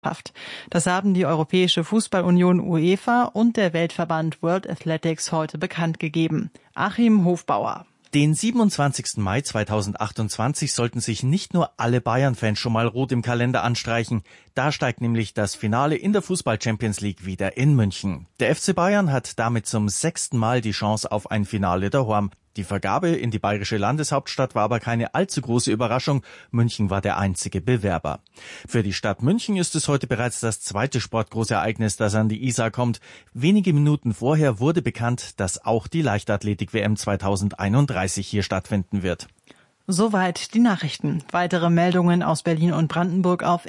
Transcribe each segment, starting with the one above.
Das haben die Europäische Fußballunion UEFA und der Weltverband World Athletics heute bekannt gegeben. Achim Hofbauer. Den 27. Mai 2028 sollten sich nicht nur alle Bayern-Fans schon mal rot im Kalender anstreichen. Da steigt nämlich das Finale in der Fußball-Champions League wieder in München. Der FC Bayern hat damit zum 6. Mal die Chance auf ein Finale daheim. Die Vergabe in die bayerische Landeshauptstadt war aber keine allzu große Überraschung. München war der einzige Bewerber. Für die Stadt München ist es heute bereits das zweite Sportgroßereignis, das an die Isar kommt. Wenige Minuten vorher wurde bekannt, dass auch die Leichtathletik-WM 2031 hier stattfinden wird. Soweit die Nachrichten. Weitere Meldungen aus Berlin und Brandenburg auf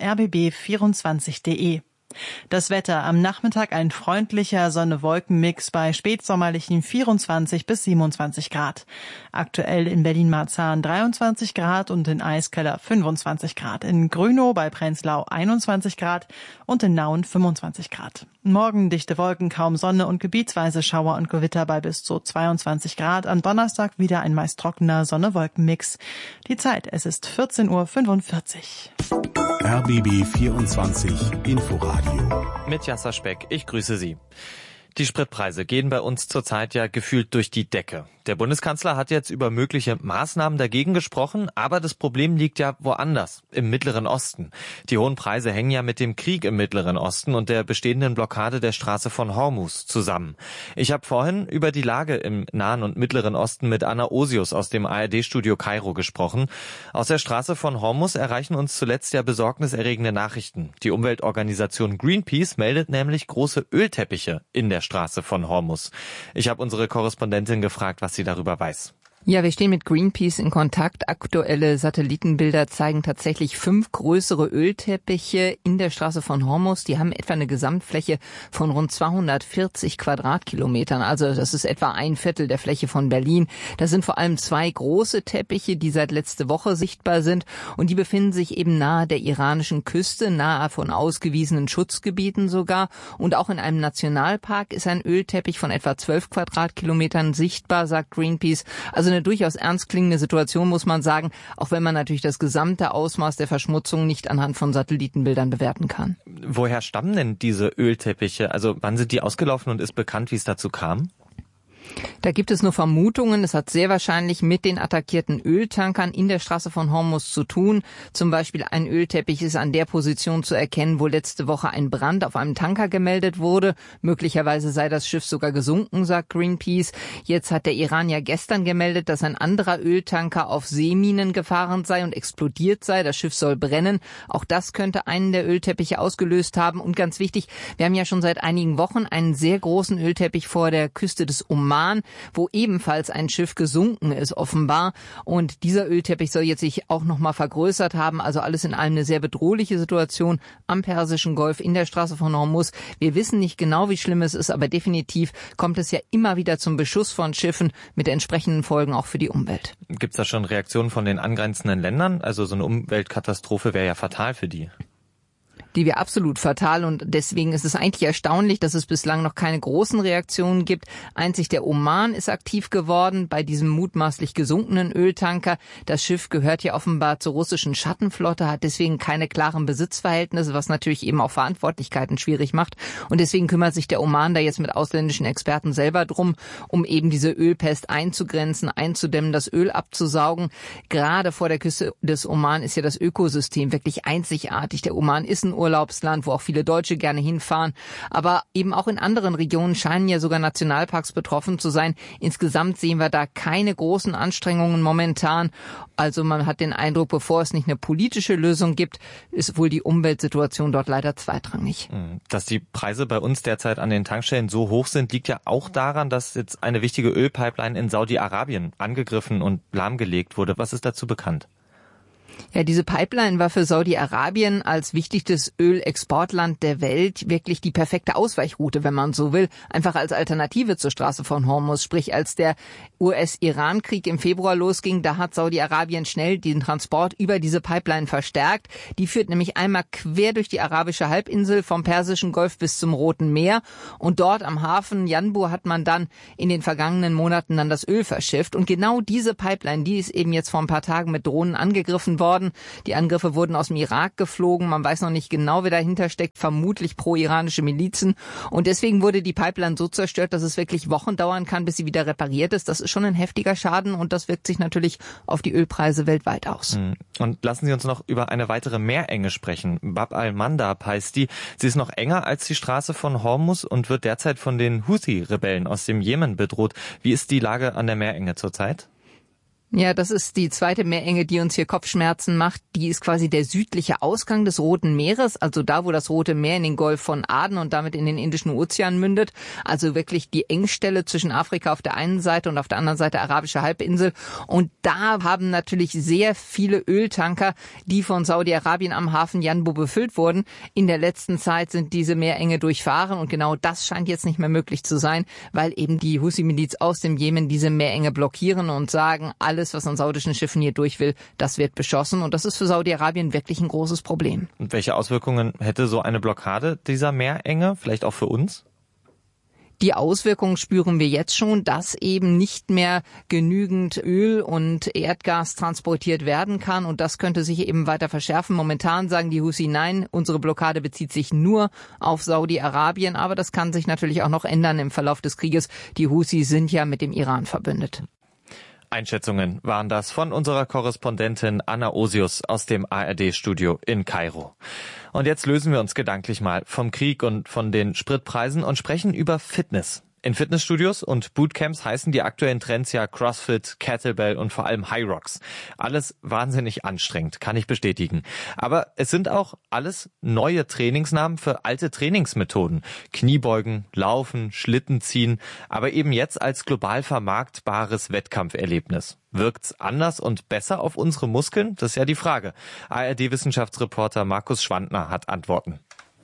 rbb24.de. Das Wetter: am Nachmittag ein freundlicher Sonne-Wolken-Mix bei spätsommerlichen 24 bis 27 Grad. Aktuell in Berlin-Marzahn 23 Grad und in Eiskeller 25 Grad. In Grünow bei Prenzlau 21 Grad und in Nauen 25 Grad. Morgen dichte Wolken, kaum Sonne und gebietsweise Schauer und Gewitter bei bis zu 22 Grad. Am Donnerstag wieder ein meist trockener Sonne-Wolken-Mix. Die Zeit: es ist 14:45 Uhr. RBB 24 Inforadio. Mit Jasser Speck, ich grüße Sie. Die Spritpreise gehen bei uns zurzeit ja gefühlt durch die Decke. Der Bundeskanzler hat jetzt über mögliche Maßnahmen dagegen gesprochen, aber das Problem liegt ja woanders, im Mittleren Osten. Die hohen Preise hängen ja mit dem Krieg im Mittleren Osten und der bestehenden Blockade der Straße von Hormuz zusammen. Ich habe vorhin über die Lage im Nahen und Mittleren Osten mit Anna Osius aus dem ARD-Studio Kairo gesprochen. Aus der Straße von Hormuz erreichen uns zuletzt ja besorgniserregende Nachrichten. Die Umweltorganisation Greenpeace meldet nämlich große Ölteppiche in der Straße von Hormuz. Ich habe unsere Korrespondentin gefragt, was sie darüber weiß. Ja, wir stehen mit Greenpeace in Kontakt. Aktuelle Satellitenbilder zeigen tatsächlich 5 größere Ölteppiche in der Straße von Hormuz. Die haben etwa eine Gesamtfläche von rund 240 Quadratkilometern. Also das ist etwa 1/4 der Fläche von Berlin. Das sind vor allem 2 große Teppiche, die seit letzte Woche sichtbar sind. Und die befinden sich eben nahe der iranischen Küste, nahe von ausgewiesenen Schutzgebieten sogar. Und auch in einem Nationalpark ist ein Ölteppich von etwa 12 Quadratkilometern sichtbar, sagt Greenpeace. Also eine durchaus ernst klingende Situation, muss man sagen, auch wenn man natürlich das gesamte Ausmaß der Verschmutzung nicht anhand von Satellitenbildern bewerten kann. Woher stammen denn diese Ölteppiche? Also wann sind die ausgelaufen und ist bekannt, wie es dazu kam? Da gibt es nur Vermutungen. Es hat sehr wahrscheinlich mit den attackierten Öltankern in der Straße von Hormuz zu tun. Zum Beispiel ein Ölteppich ist an der Position zu erkennen, wo letzte Woche ein Brand auf einem Tanker gemeldet wurde. Möglicherweise sei das Schiff sogar gesunken, sagt Greenpeace. Jetzt hat der Iran ja gestern gemeldet, dass ein anderer Öltanker auf Seeminen gefahren sei und explodiert sei. Das Schiff soll brennen. Auch das könnte einen der Ölteppiche ausgelöst haben. Und ganz wichtig, wir haben ja schon seit einigen Wochen einen sehr großen Ölteppich vor der Küste des Oman, wo ebenfalls ein Schiff gesunken ist, offenbar. Und dieser Ölteppich soll jetzt sich auch nochmal vergrößert haben. Also alles in allem eine sehr bedrohliche Situation am Persischen Golf in der Straße von Hormuz. Wir wissen nicht genau, wie schlimm es ist, aber definitiv kommt es ja immer wieder zum Beschuss von Schiffen mit entsprechenden Folgen auch für die Umwelt. Gibt es da schon Reaktionen von den angrenzenden Ländern? Also so eine Umweltkatastrophe wäre ja fatal für die. Die wäre absolut fatal und deswegen ist es eigentlich erstaunlich, dass es bislang noch keine großen Reaktionen gibt. Einzig der Oman ist aktiv geworden bei diesem mutmaßlich gesunkenen Öltanker. Das Schiff gehört ja offenbar zur russischen Schattenflotte, hat deswegen keine klaren Besitzverhältnisse, was natürlich eben auch Verantwortlichkeiten schwierig macht. Und deswegen kümmert sich der Oman da jetzt mit ausländischen Experten selber drum, um eben diese Ölpest einzugrenzen, einzudämmen, das Öl abzusaugen. Gerade vor der Küste des Oman ist ja das Ökosystem wirklich einzigartig. Der Oman ist ein Urlaubsland, wo auch viele Deutsche gerne hinfahren. Aber eben auch in anderen Regionen scheinen ja sogar Nationalparks betroffen zu sein. Insgesamt sehen wir da keine großen Anstrengungen momentan. Also man hat den Eindruck, bevor es nicht eine politische Lösung gibt, ist wohl die Umweltsituation dort leider zweitrangig. Dass die Preise bei uns derzeit an den Tankstellen so hoch sind, liegt ja auch daran, dass jetzt eine wichtige Ölpipeline in Saudi-Arabien angegriffen und lahmgelegt wurde. Was ist dazu bekannt? Ja, diese Pipeline war für Saudi-Arabien als wichtigstes Ölexportland der Welt wirklich die perfekte Ausweichroute, wenn man so will. Einfach als Alternative zur Straße von Hormuz. Sprich, als der US-Iran-Krieg im Februar losging, da hat Saudi-Arabien schnell den Transport über diese Pipeline verstärkt. Die führt nämlich einmal quer durch die arabische Halbinsel vom Persischen Golf bis zum Roten Meer. Und dort am Hafen Yanbu hat man dann in den vergangenen Monaten dann das Öl verschifft. Und genau diese Pipeline, die ist eben jetzt vor ein paar Tagen mit Drohnen angegriffen worden. worden. Die Angriffe wurden aus dem Irak geflogen. Man weiß noch nicht genau, wer dahinter steckt. Vermutlich pro-iranische Milizen. Und deswegen wurde die Pipeline so zerstört, dass es wirklich Wochen dauern kann, bis sie wieder repariert ist. Das ist schon ein heftiger Schaden und das wirkt sich natürlich auf die Ölpreise weltweit aus. Und lassen Sie uns noch über eine weitere Meerenge sprechen. Bab al-Mandab heißt die. Sie ist noch enger als die Straße von Hormuz und wird derzeit von den Houthi-Rebellen aus dem Jemen bedroht. Wie ist die Lage an der Meerenge zurzeit? Ja, das ist die zweite Meerenge, die uns hier Kopfschmerzen macht. Die ist quasi der südliche Ausgang des Roten Meeres, also da, wo das Rote Meer in den Golf von Aden und damit in den Indischen Ozean mündet. Also wirklich die Engstelle zwischen Afrika auf der einen Seite und auf der anderen Seite arabische Halbinsel. Und da haben natürlich sehr viele Öltanker, die von Saudi-Arabien am Hafen Yanbu befüllt wurden. In der letzten Zeit sind diese Meerenge durchfahren und genau das scheint jetzt nicht mehr möglich zu sein, weil eben die Houthi-Miliz aus dem Jemen diese Meerenge blockieren und sagen, alles, was an saudischen Schiffen hier durch will, das wird beschossen. Und das ist für Saudi-Arabien wirklich ein großes Problem. Und welche Auswirkungen hätte so eine Blockade dieser Meerenge, vielleicht auch für uns? Die Auswirkungen spüren wir jetzt schon, dass eben nicht mehr genügend Öl und Erdgas transportiert werden kann. Und das könnte sich eben weiter verschärfen. Momentan sagen die Houthi, nein, unsere Blockade bezieht sich nur auf Saudi-Arabien. Aber das kann sich natürlich auch noch ändern im Verlauf des Krieges. Die Houthi sind ja mit dem Iran verbündet. Einschätzungen waren das von unserer Korrespondentin Anna Osius aus dem ARD-Studio in Kairo. Und jetzt lösen wir uns gedanklich mal vom Krieg und von den Spritpreisen und sprechen über Fitness. In Fitnessstudios und Bootcamps heißen die aktuellen Trends ja CrossFit, Kettlebell und vor allem High Rocks. Alles wahnsinnig anstrengend, kann ich bestätigen. Aber es sind auch alles neue Trainingsnamen für alte Trainingsmethoden. Kniebeugen, Laufen, Schlitten ziehen, aber eben jetzt als global vermarktbares Wettkampferlebnis. Wirkt's anders und besser auf unsere Muskeln? Das ist ja die Frage. ARD-Wissenschaftsreporter Markus Schwandner hat Antworten.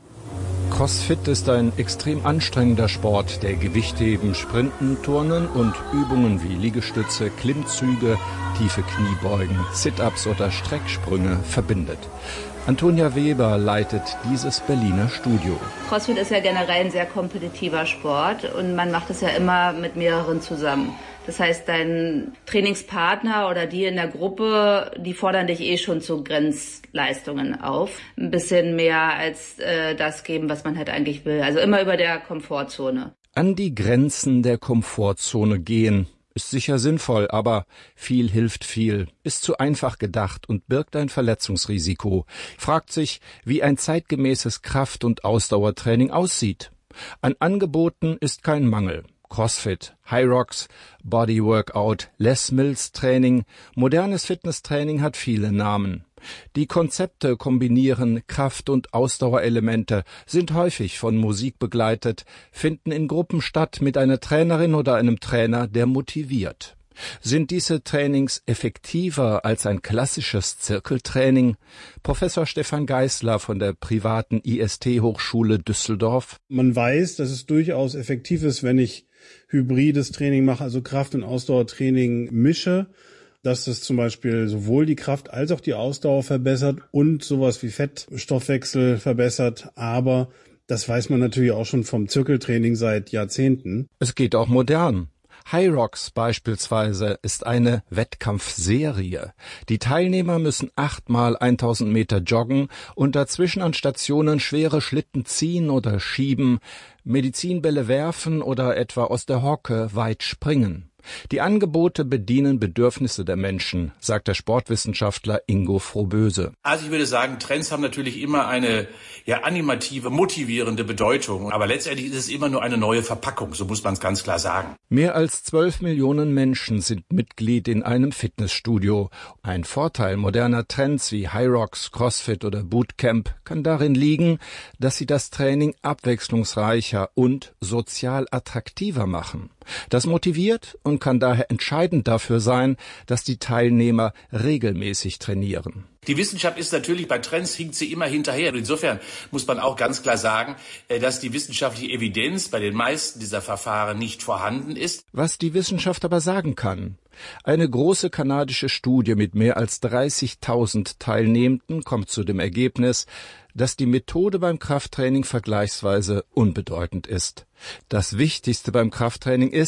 CrossFit ist ein extrem anstrengender Sport, der Gewichtheben, Sprinten, Turnen und Übungen wie Liegestütze, Klimmzüge, tiefe Kniebeugen, Sit-ups oder Strecksprünge verbindet. Antonia Weber leitet dieses Berliner Studio. CrossFit ist ja generell ein sehr kompetitiver Sport und man macht es ja immer mit mehreren zusammen. Das heißt, dein Trainingspartner oder die in der Gruppe, die fordern dich schon zu Grenzleistungen auf. Ein bisschen mehr als das geben, was man halt eigentlich will. Also immer über der Komfortzone. An die Grenzen der Komfortzone gehen ist sicher sinnvoll, aber viel hilft viel, ist zu einfach gedacht und birgt ein Verletzungsrisiko. Fragt sich, wie ein zeitgemäßes Kraft- und Ausdauertraining aussieht. An Angeboten ist kein Mangel. CrossFit, High Rocks, Bodyworkout, Les Mills Training, modernes Fitnesstraining hat viele Namen. Die Konzepte kombinieren Kraft- und Ausdauerelemente, sind häufig von Musik begleitet, finden in Gruppen statt mit einer Trainerin oder einem Trainer, der motiviert. Sind diese Trainings effektiver als ein klassisches Zirkeltraining? Professor Stefan Geisler von der privaten IST-Hochschule Düsseldorf. Man weiß, dass es durchaus effektiv ist, wenn ich hybrides Training mache, also Kraft- und Ausdauertraining mische, dass es zum Beispiel sowohl die Kraft als auch die Ausdauer verbessert und sowas wie Fettstoffwechsel verbessert. Aber das weiß man natürlich auch schon vom Zirkeltraining seit Jahrzehnten. Es geht auch modern. High Rocks beispielsweise ist eine Wettkampfserie. Die Teilnehmer müssen 8-mal 1000 Meter joggen und dazwischen an Stationen schwere Schlitten ziehen oder schieben, Medizinbälle werfen oder etwa aus der Hocke weit springen. Die Angebote bedienen Bedürfnisse der Menschen, sagt der Sportwissenschaftler Ingo Frohböse. Also ich würde sagen, Trends haben natürlich immer eine animative, motivierende Bedeutung. Aber letztendlich ist es immer nur eine neue Verpackung, so muss man es ganz klar sagen. Mehr als 12 Millionen Menschen sind Mitglied in einem Fitnessstudio. Ein Vorteil moderner Trends wie High Rocks, CrossFit oder Bootcamp kann darin liegen, dass sie das Training abwechslungsreicher und sozial attraktiver machen. Das motiviert und kann daher entscheidend dafür sein, dass die Teilnehmer regelmäßig trainieren. Die Wissenschaft ist natürlich, bei Trends hinkt sie immer hinterher. Insofern muss man auch ganz klar sagen, dass die wissenschaftliche Evidenz bei den meisten dieser Verfahren nicht vorhanden ist. Was die Wissenschaft aber sagen kann: Eine große kanadische Studie mit mehr als 30.000 Teilnehmenden kommt zu dem Ergebnis, dass die Methode beim Krafttraining vergleichsweise unbedeutend ist. Das Wichtigste beim Krafttraining ist,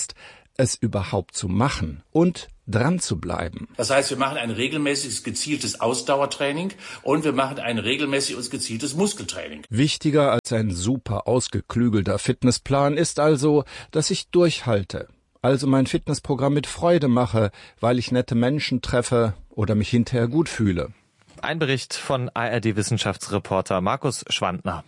es überhaupt zu machen und dran zu bleiben. Das heißt, wir machen ein regelmäßiges, gezieltes Ausdauertraining und wir machen ein regelmäßiges und gezieltes Muskeltraining. Wichtiger als ein super ausgeklügelter Fitnessplan ist also, dass ich durchhalte. Also mein Fitnessprogramm mit Freude mache, weil ich nette Menschen treffe oder mich hinterher gut fühle. Ein Bericht von ARD-Wissenschaftsreporter Markus Schwandner.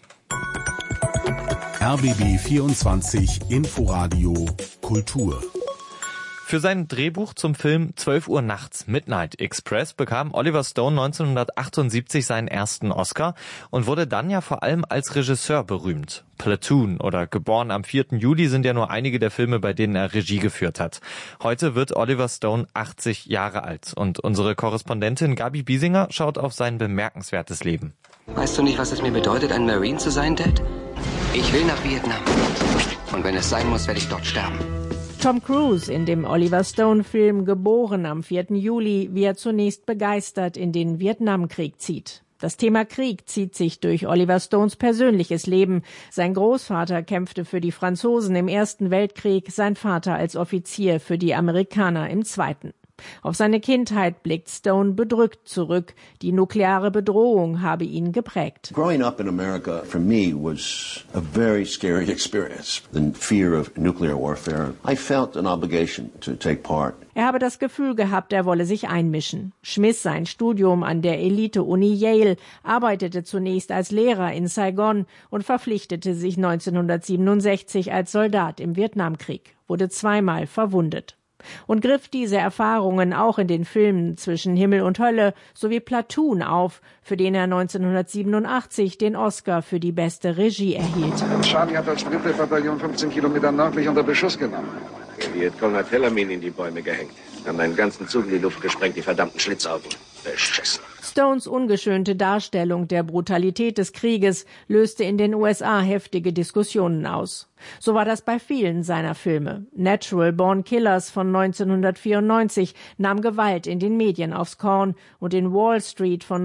RBB 24 Inforadio Kultur. Für sein Drehbuch zum Film 12 Uhr nachts Midnight Express bekam Oliver Stone 1978 seinen ersten Oscar und wurde dann ja vor allem als Regisseur berühmt. Platoon oder Geboren am 4. Juli sind ja nur einige der Filme, bei denen er Regie geführt hat. Heute wird Oliver Stone 80 Jahre alt und unsere Korrespondentin Gabi Biesinger schaut auf sein bemerkenswertes Leben. Weißt du nicht, was es mir bedeutet, ein Marine zu sein, Dad? Ich will nach Vietnam. Und wenn es sein muss, werde ich dort sterben. Tom Cruise in dem Oliver Stone-Film Geboren am 4. Juli, wie er zunächst begeistert in den Vietnamkrieg zieht. Das Thema Krieg zieht sich durch Oliver Stones persönliches Leben. Sein Großvater kämpfte für die Franzosen im Ersten Weltkrieg, sein Vater als Offizier für die Amerikaner im Zweiten. Auf seine Kindheit blickt Stone bedrückt zurück. Die nukleare Bedrohung habe ihn geprägt. Growing up in America for me was a very scary experience. The fear of nuclear warfare. I felt an obligation to take part. Er habe das Gefühl gehabt, er wolle sich einmischen. Schmiss sein Studium an der Elite-Uni Yale, arbeitete zunächst als Lehrer in Saigon und verpflichtete sich 1967 als Soldat im Vietnamkrieg, wurde zweimal verwundet. Und griff diese Erfahrungen auch in den Filmen Zwischen Himmel und Hölle sowie Platoon auf, für den er 1987 den Oscar für die beste Regie erhielt. Charlie hat als 3. Bataillon 15 Kilometer nördlich unter Beschuss genommen. Der Vietcong hat Helamin in die Bäume gehängt. Haben einen ganzen Zug in die Luft gesprengt, die verdammten Schlitzaugen. Beschissen. Stones ungeschönte Darstellung der Brutalität des Krieges löste in den USA heftige Diskussionen aus. So war das bei vielen seiner Filme. Natural Born Killers von 1994 nahm Gewalt in den Medien aufs Korn und in Wall Street von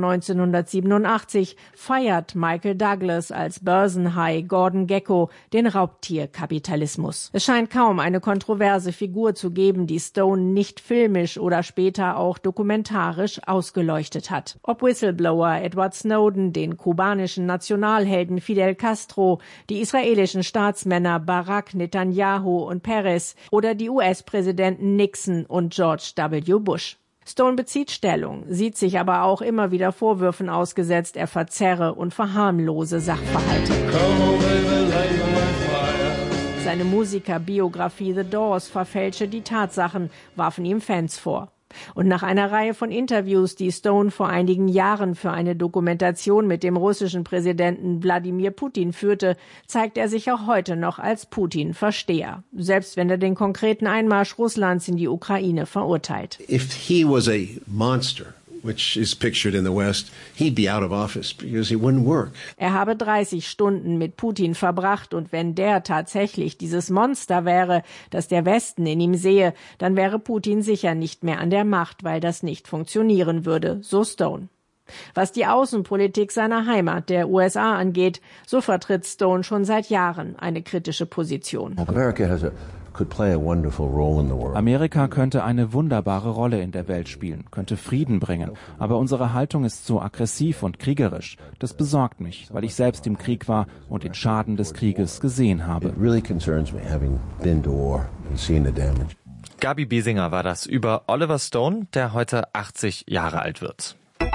1987 feiert Michael Douglas als Börsenhai Gordon Gekko den Raubtierkapitalismus. Es scheint kaum eine kontroverse Figur zu geben, die Stone nicht filmisch oder später auch dokumentarisch ausgeleuchtet hat. Ob Whistleblower Edward Snowden, den kubanischen Nationalhelden Fidel Castro, die israelischen Staatsmänner Barak, Netanyahu und Peres oder die US-Präsidenten Nixon und George W. Bush. Stone bezieht Stellung, sieht sich aber auch immer wieder Vorwürfen ausgesetzt, er verzerre und verharmlose Sachverhalte. Seine Musikerbiografie The Doors verfälsche die Tatsachen, warfen ihm Fans vor. Und nach einer Reihe von Interviews, die Stone vor einigen Jahren für eine Dokumentation mit dem russischen Präsidenten Wladimir Putin führte, zeigt er sich auch heute noch als Putin-Versteher, selbst wenn er den konkreten Einmarsch Russlands in die Ukraine verurteilt. If he was a monster, which is pictured in the West, he'd be out of office because it wouldn't work. Er habe 30 Stunden mit Putin verbracht und wenn der tatsächlich dieses Monster wäre, das der Westen in ihm sehe, dann wäre Putin sicher nicht mehr an der Macht, weil das nicht funktionieren würde, so Stone. Was die Außenpolitik seiner Heimat, der USA, angeht, so vertritt Stone schon seit Jahren eine kritische Position. Amerika könnte eine wunderbare Rolle in der Welt spielen, könnte Frieden bringen. Aber unsere Haltung ist so aggressiv und kriegerisch. Das besorgt mich, weil ich selbst im Krieg war und den Schaden des Krieges gesehen habe. Gabi Biesinger war das über Oliver Stone, der heute 80 Jahre alt wird.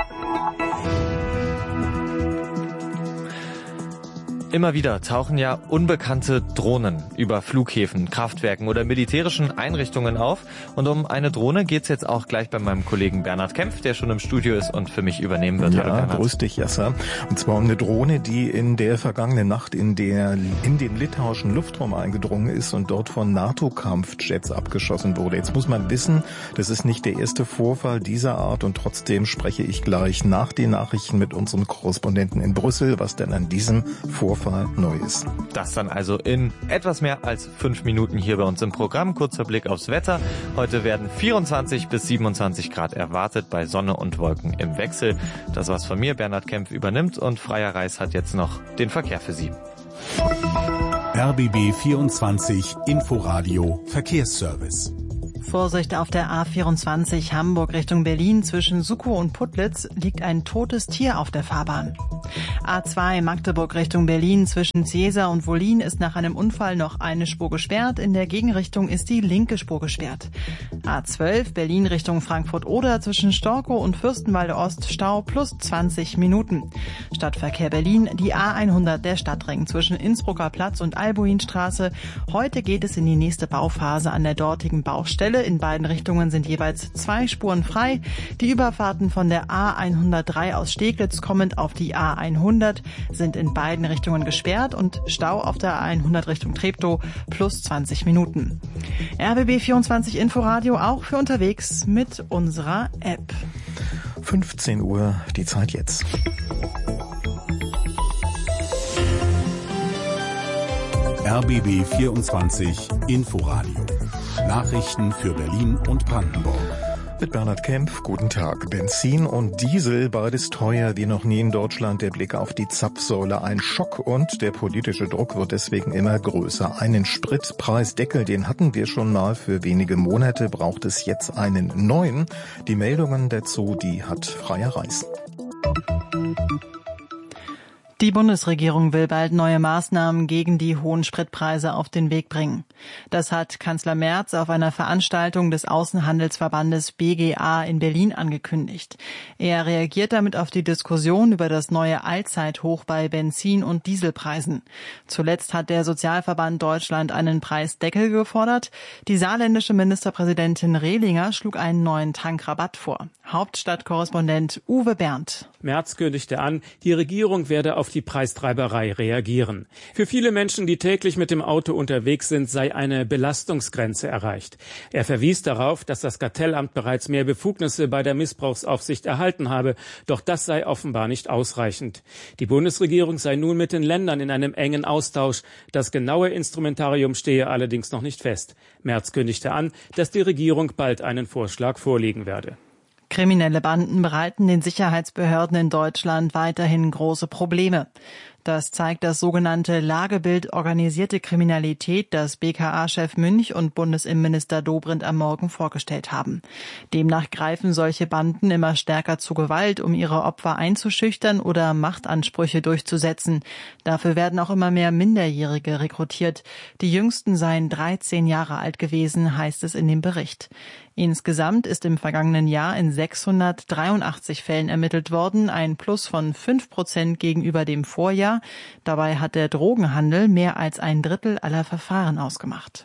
Immer wieder tauchen ja unbekannte Drohnen über Flughäfen, Kraftwerken oder militärischen Einrichtungen auf. Und um eine Drohne geht's jetzt auch gleich bei meinem Kollegen Bernhard Kempf, der schon im Studio ist und für mich übernehmen wird. Ja, grüß dich, Jasser. Und zwar um eine Drohne, die in der vergangenen Nacht in den litauischen Luftraum eingedrungen ist und dort von NATO-Kampfjets abgeschossen wurde. Jetzt muss man wissen, das ist nicht der erste Vorfall dieser Art und trotzdem spreche ich gleich nach den Nachrichten mit unserem Korrespondenten in Brüssel, was denn an diesem Vorfall neu ist. Das dann also in etwas mehr als 5 Minuten hier bei uns im Programm. Kurzer Blick aufs Wetter. Heute werden 24 bis 27 Grad erwartet bei Sonne und Wolken im Wechsel. Das, was von mir Bernhard Kempf übernimmt und Freier Reis hat jetzt noch den Verkehr für Sie. RBB 24 Inforadio Verkehrsservice. Vorsicht auf der A24 Hamburg Richtung Berlin. Zwischen Sukow und Putlitz liegt ein totes Tier auf der Fahrbahn. A2 Magdeburg Richtung Berlin. Zwischen Ziesa und Wollin ist nach einem Unfall noch eine Spur gesperrt. In der Gegenrichtung ist die linke Spur gesperrt. A12 Berlin Richtung Frankfurt-Oder. Zwischen Storkow und Fürstenwalde Ost Stau plus 20 Minuten. Stadtverkehr Berlin. Die A100 der Stadtring zwischen Innsbrucker Platz und Albuinstraße. Heute geht es in die nächste Bauphase an der dortigen Baustelle. In beiden Richtungen sind jeweils 2 Spuren frei. Die Überfahrten von der A103 aus Steglitz kommend auf die A100 sind in beiden Richtungen gesperrt und Stau auf der A100 Richtung Treptow plus 20 Minuten. RBB 24 Inforadio auch für unterwegs mit unserer App. 15 Uhr, die Zeit jetzt. RBB 24 Inforadio. Nachrichten für Berlin und Brandenburg. Mit Bernhard Kempf, guten Tag. Benzin und Diesel, beides teuer wie noch nie in Deutschland. Der Blick auf die Zapfsäule, ein Schock und der politische Druck wird deswegen immer größer. Einen Spritpreisdeckel, den hatten wir schon mal für wenige Monate, braucht es jetzt einen neuen. Die Meldungen dazu, die hat Freya Reis. Die Bundesregierung will bald neue Maßnahmen gegen die hohen Spritpreise auf den Weg bringen. Das hat Kanzler Merz auf einer Veranstaltung des Außenhandelsverbandes BGA in Berlin angekündigt. Er reagiert damit auf die Diskussion über das neue Allzeithoch bei Benzin- und Dieselpreisen. Zuletzt hat der Sozialverband Deutschland einen Preisdeckel gefordert. Die saarländische Ministerpräsidentin Rehlinger schlug einen neuen Tankrabatt vor. Hauptstadtkorrespondent Uwe Berndt. Merz kündigte an, die Regierung werde auf die Preistreiberei reagieren. Für viele Menschen, die täglich mit dem Auto unterwegs sind, sei eine Belastungsgrenze erreicht. Er verwies darauf, dass das Kartellamt bereits mehr Befugnisse bei der Missbrauchsaufsicht erhalten habe, doch das sei offenbar nicht ausreichend. Die Bundesregierung sei nun mit den Ländern in einem engen Austausch. Das genaue Instrumentarium stehe allerdings noch nicht fest. Merz kündigte an, dass die Regierung bald einen Vorschlag vorlegen werde. Kriminelle Banden bereiten den Sicherheitsbehörden in Deutschland weiterhin große Probleme. Das zeigt das sogenannte Lagebild organisierte Kriminalität, das BKA-Chef Münch und Bundesinnenminister Dobrindt am Morgen vorgestellt haben. Demnach greifen solche Banden immer stärker zu Gewalt, um ihre Opfer einzuschüchtern oder Machtansprüche durchzusetzen. Dafür werden auch immer mehr Minderjährige rekrutiert. Die jüngsten seien 13 Jahre alt gewesen, heißt es in dem Bericht. Insgesamt ist im vergangenen Jahr in 683 Fällen ermittelt worden, ein Plus von 5% gegenüber dem Vorjahr. Dabei hat der Drogenhandel mehr als ein Drittel aller Verfahren ausgemacht.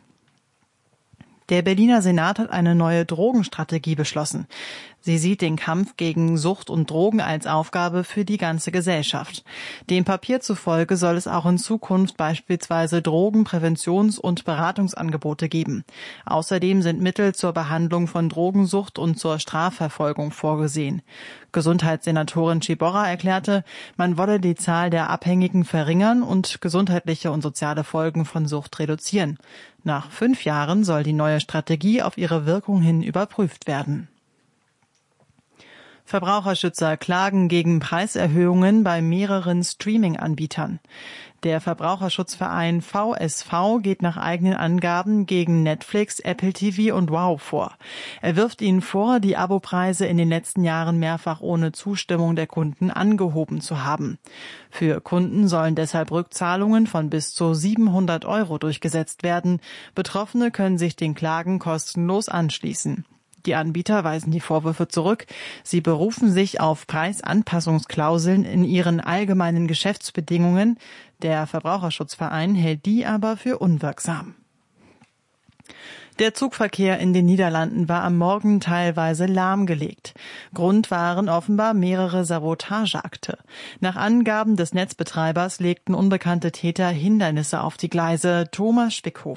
Der Berliner Senat hat eine neue Drogenstrategie beschlossen. Sie sieht den Kampf gegen Sucht und Drogen als Aufgabe für die ganze Gesellschaft. Dem Papier zufolge soll es auch in Zukunft beispielsweise Drogenpräventions- und Beratungsangebote geben. Außerdem sind Mittel zur Behandlung von Drogensucht und zur Strafverfolgung vorgesehen. Gesundheitssenatorin Ciborra erklärte, man wolle die Zahl der Abhängigen verringern und gesundheitliche und soziale Folgen von Sucht reduzieren. Nach 5 Jahren soll die neue Strategie auf ihre Wirkung hin überprüft werden. Verbraucherschützer klagen gegen Preiserhöhungen bei mehreren Streaming-Anbietern. Der Verbraucherschutzverein VSV geht nach eigenen Angaben gegen Netflix, Apple TV und Wow vor. Er wirft ihnen vor, die Abopreise in den letzten Jahren mehrfach ohne Zustimmung der Kunden angehoben zu haben. Für Kunden sollen deshalb Rückzahlungen von bis zu 700 € durchgesetzt werden. Betroffene können sich den Klagen kostenlos anschließen. Die Anbieter weisen die Vorwürfe zurück. Sie berufen sich auf Preisanpassungsklauseln in ihren allgemeinen Geschäftsbedingungen. Der Verbraucherschutzverein hält die aber für unwirksam. Der Zugverkehr in den Niederlanden war am Morgen teilweise lahmgelegt. Grund waren offenbar mehrere Sabotageakte. Nach Angaben des Netzbetreibers legten unbekannte Täter Hindernisse auf die Gleise. Thomas Spickhofen.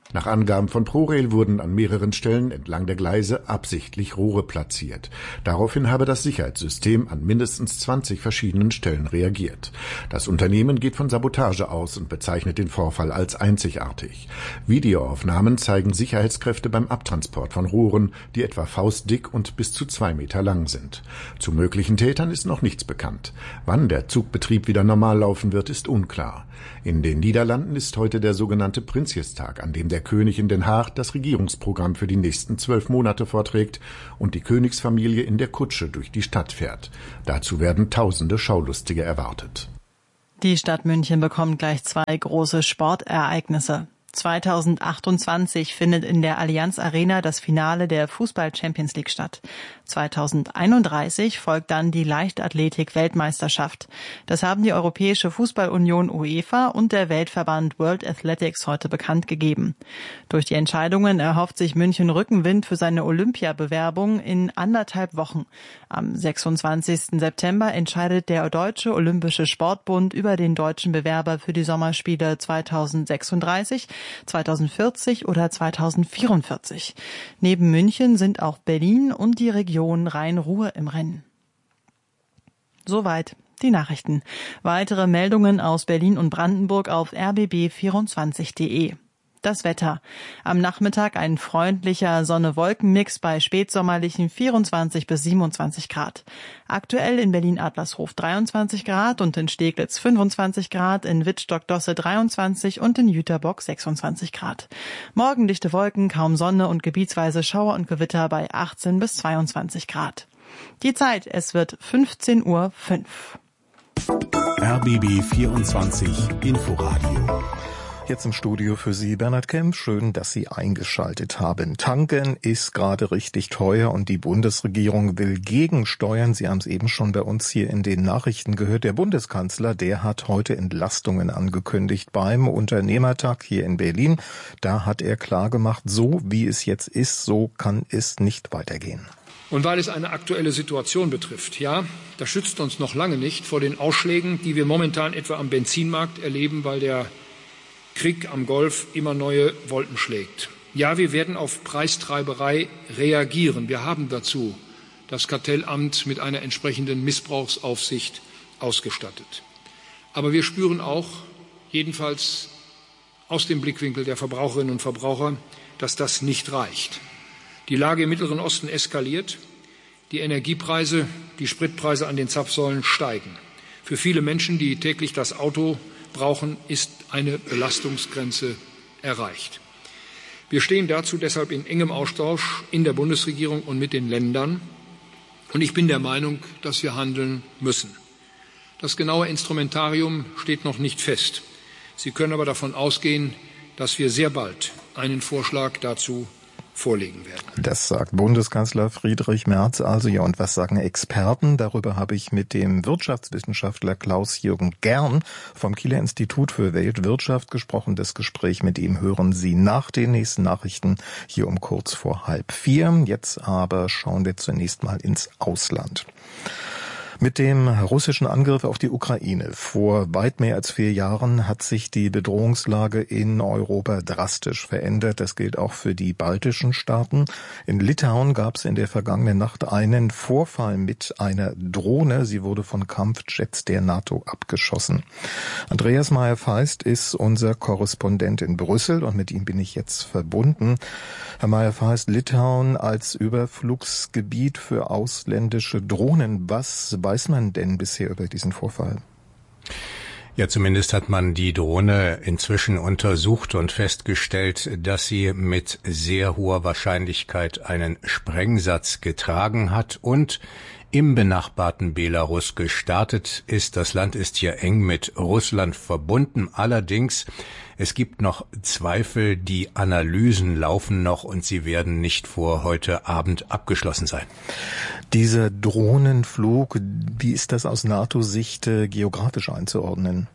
Nach Angaben von ProRail wurden an mehreren Stellen entlang der Gleise absichtlich Rohre platziert. Daraufhin habe das Sicherheitssystem an mindestens 20 verschiedenen Stellen reagiert. Das Unternehmen geht von Sabotage aus und bezeichnet den Vorfall als einzigartig. Videoaufnahmen zeigen Sicherheitskräfte beim Abtransport von Rohren, die etwa faustdick und bis zu 2 Meter lang sind. Zu möglichen Tätern ist noch nichts bekannt. Wann der Zugbetrieb wieder normal laufen wird, ist unklar. In den Niederlanden ist heute der sogenannte Prinsjestag, an dem der König in Den Haag das Regierungsprogramm für die nächsten 12 Monate vorträgt und die Königsfamilie in der Kutsche durch die Stadt fährt. Dazu werden tausende Schaulustige erwartet. Die Stadt München bekommt gleich 2 große Sportereignisse. 2028 findet in der Allianz Arena das Finale der Fußball-Champions League statt. 2031 folgt dann die Leichtathletik-Weltmeisterschaft. Das haben die Europäische Fußballunion UEFA und der Weltverband World Athletics heute bekannt gegeben. Durch die Entscheidungen erhofft sich München Rückenwind für seine Olympiabewerbung in 1,5 Wochen. Am 26. September entscheidet der Deutsche Olympische Sportbund über den deutschen Bewerber für die Sommerspiele 2036, 2040 oder 2044. Neben München sind auch Berlin und die Region Rhein-Ruhr im Rennen. Soweit die Nachrichten. Weitere Meldungen aus Berlin und Brandenburg auf rbb24.de. Das Wetter. Am Nachmittag ein freundlicher Sonne-Wolken-Mix bei spätsommerlichen 24 bis 27 Grad. Aktuell in Berlin-Adlershof 23 Grad und in Steglitz 25 Grad, in Wittstock-Dosse 23 und in Jüterbock 26 Grad. Morgen dichte Wolken, kaum Sonne und gebietsweise Schauer und Gewitter bei 18 bis 22 Grad. Die Zeit, es wird 15:05 Uhr. RBB 24 Inforadio. Jetzt im Studio für Sie Bernhard Kemp. Schön, dass Sie eingeschaltet haben. Tanken ist gerade richtig teuer und die Bundesregierung will gegensteuern. Sie haben es eben schon bei uns hier in den Nachrichten gehört. Der Bundeskanzler, der hat heute Entlastungen angekündigt beim Unternehmertag hier in Berlin. Da hat er klargemacht, so wie es jetzt ist, so kann es nicht weitergehen. Und weil es eine aktuelle Situation betrifft, ja, das schützt uns noch lange nicht vor den Ausschlägen, die wir momentan etwa am Benzinmarkt erleben, weil der Krieg am Golf immer neue Wolken schlägt. Ja, wir werden auf Preistreiberei reagieren. Wir haben dazu das Kartellamt mit einer entsprechenden Missbrauchsaufsicht ausgestattet. Aber wir spüren auch, jedenfalls aus dem Blickwinkel der Verbraucherinnen und Verbraucher, dass das nicht reicht. Die Lage im Mittleren Osten eskaliert. Die Energiepreise, die Spritpreise an den Zapfsäulen steigen. Für viele Menschen, die täglich das Auto brauchen, ist eine Belastungsgrenze erreicht. Wir stehen dazu deshalb in engem Austausch in der Bundesregierung und mit den Ländern. Und ich bin der Meinung, dass wir handeln müssen. Das genaue Instrumentarium steht noch nicht fest. Sie können aber davon ausgehen, dass wir sehr bald einen Vorschlag dazu vorlegen werden. Das sagt Bundeskanzler Friedrich Merz also. Ja, und was sagen Experten? Darüber habe ich mit dem Wirtschaftswissenschaftler Klaus-Jürgen Gern vom Kieler Institut für Weltwirtschaft gesprochen. Das Gespräch mit ihm hören Sie nach den nächsten Nachrichten hier um kurz vor 3:30. Jetzt aber schauen wir zunächst mal ins Ausland. Mit dem russischen Angriff auf die Ukraine vor weit mehr als 4 Jahren hat sich die Bedrohungslage in Europa drastisch verändert. Das gilt auch für die baltischen Staaten. In Litauen gab es in der vergangenen Nacht einen Vorfall mit einer Drohne. Sie wurde von Kampfjets der NATO abgeschossen. Andreas Meyer-Feist ist unser Korrespondent in Brüssel und mit ihm bin ich jetzt verbunden. Herr Meyer-Feist, Litauen als Überflugsgebiet für ausländische Drohnen. Was weiß man denn bisher über diesen Vorfall? Ja, zumindest hat man die Drohne inzwischen untersucht und festgestellt, dass sie mit sehr hoher Wahrscheinlichkeit einen Sprengsatz getragen hat und im benachbarten Belarus gestartet ist. Das Land ist hier eng mit Russland verbunden. Allerdings, es gibt noch Zweifel, die Analysen laufen noch und sie werden nicht vor heute Abend abgeschlossen sein. Dieser Drohnenflug, wie ist das aus NATO-Sicht geografisch einzuordnen?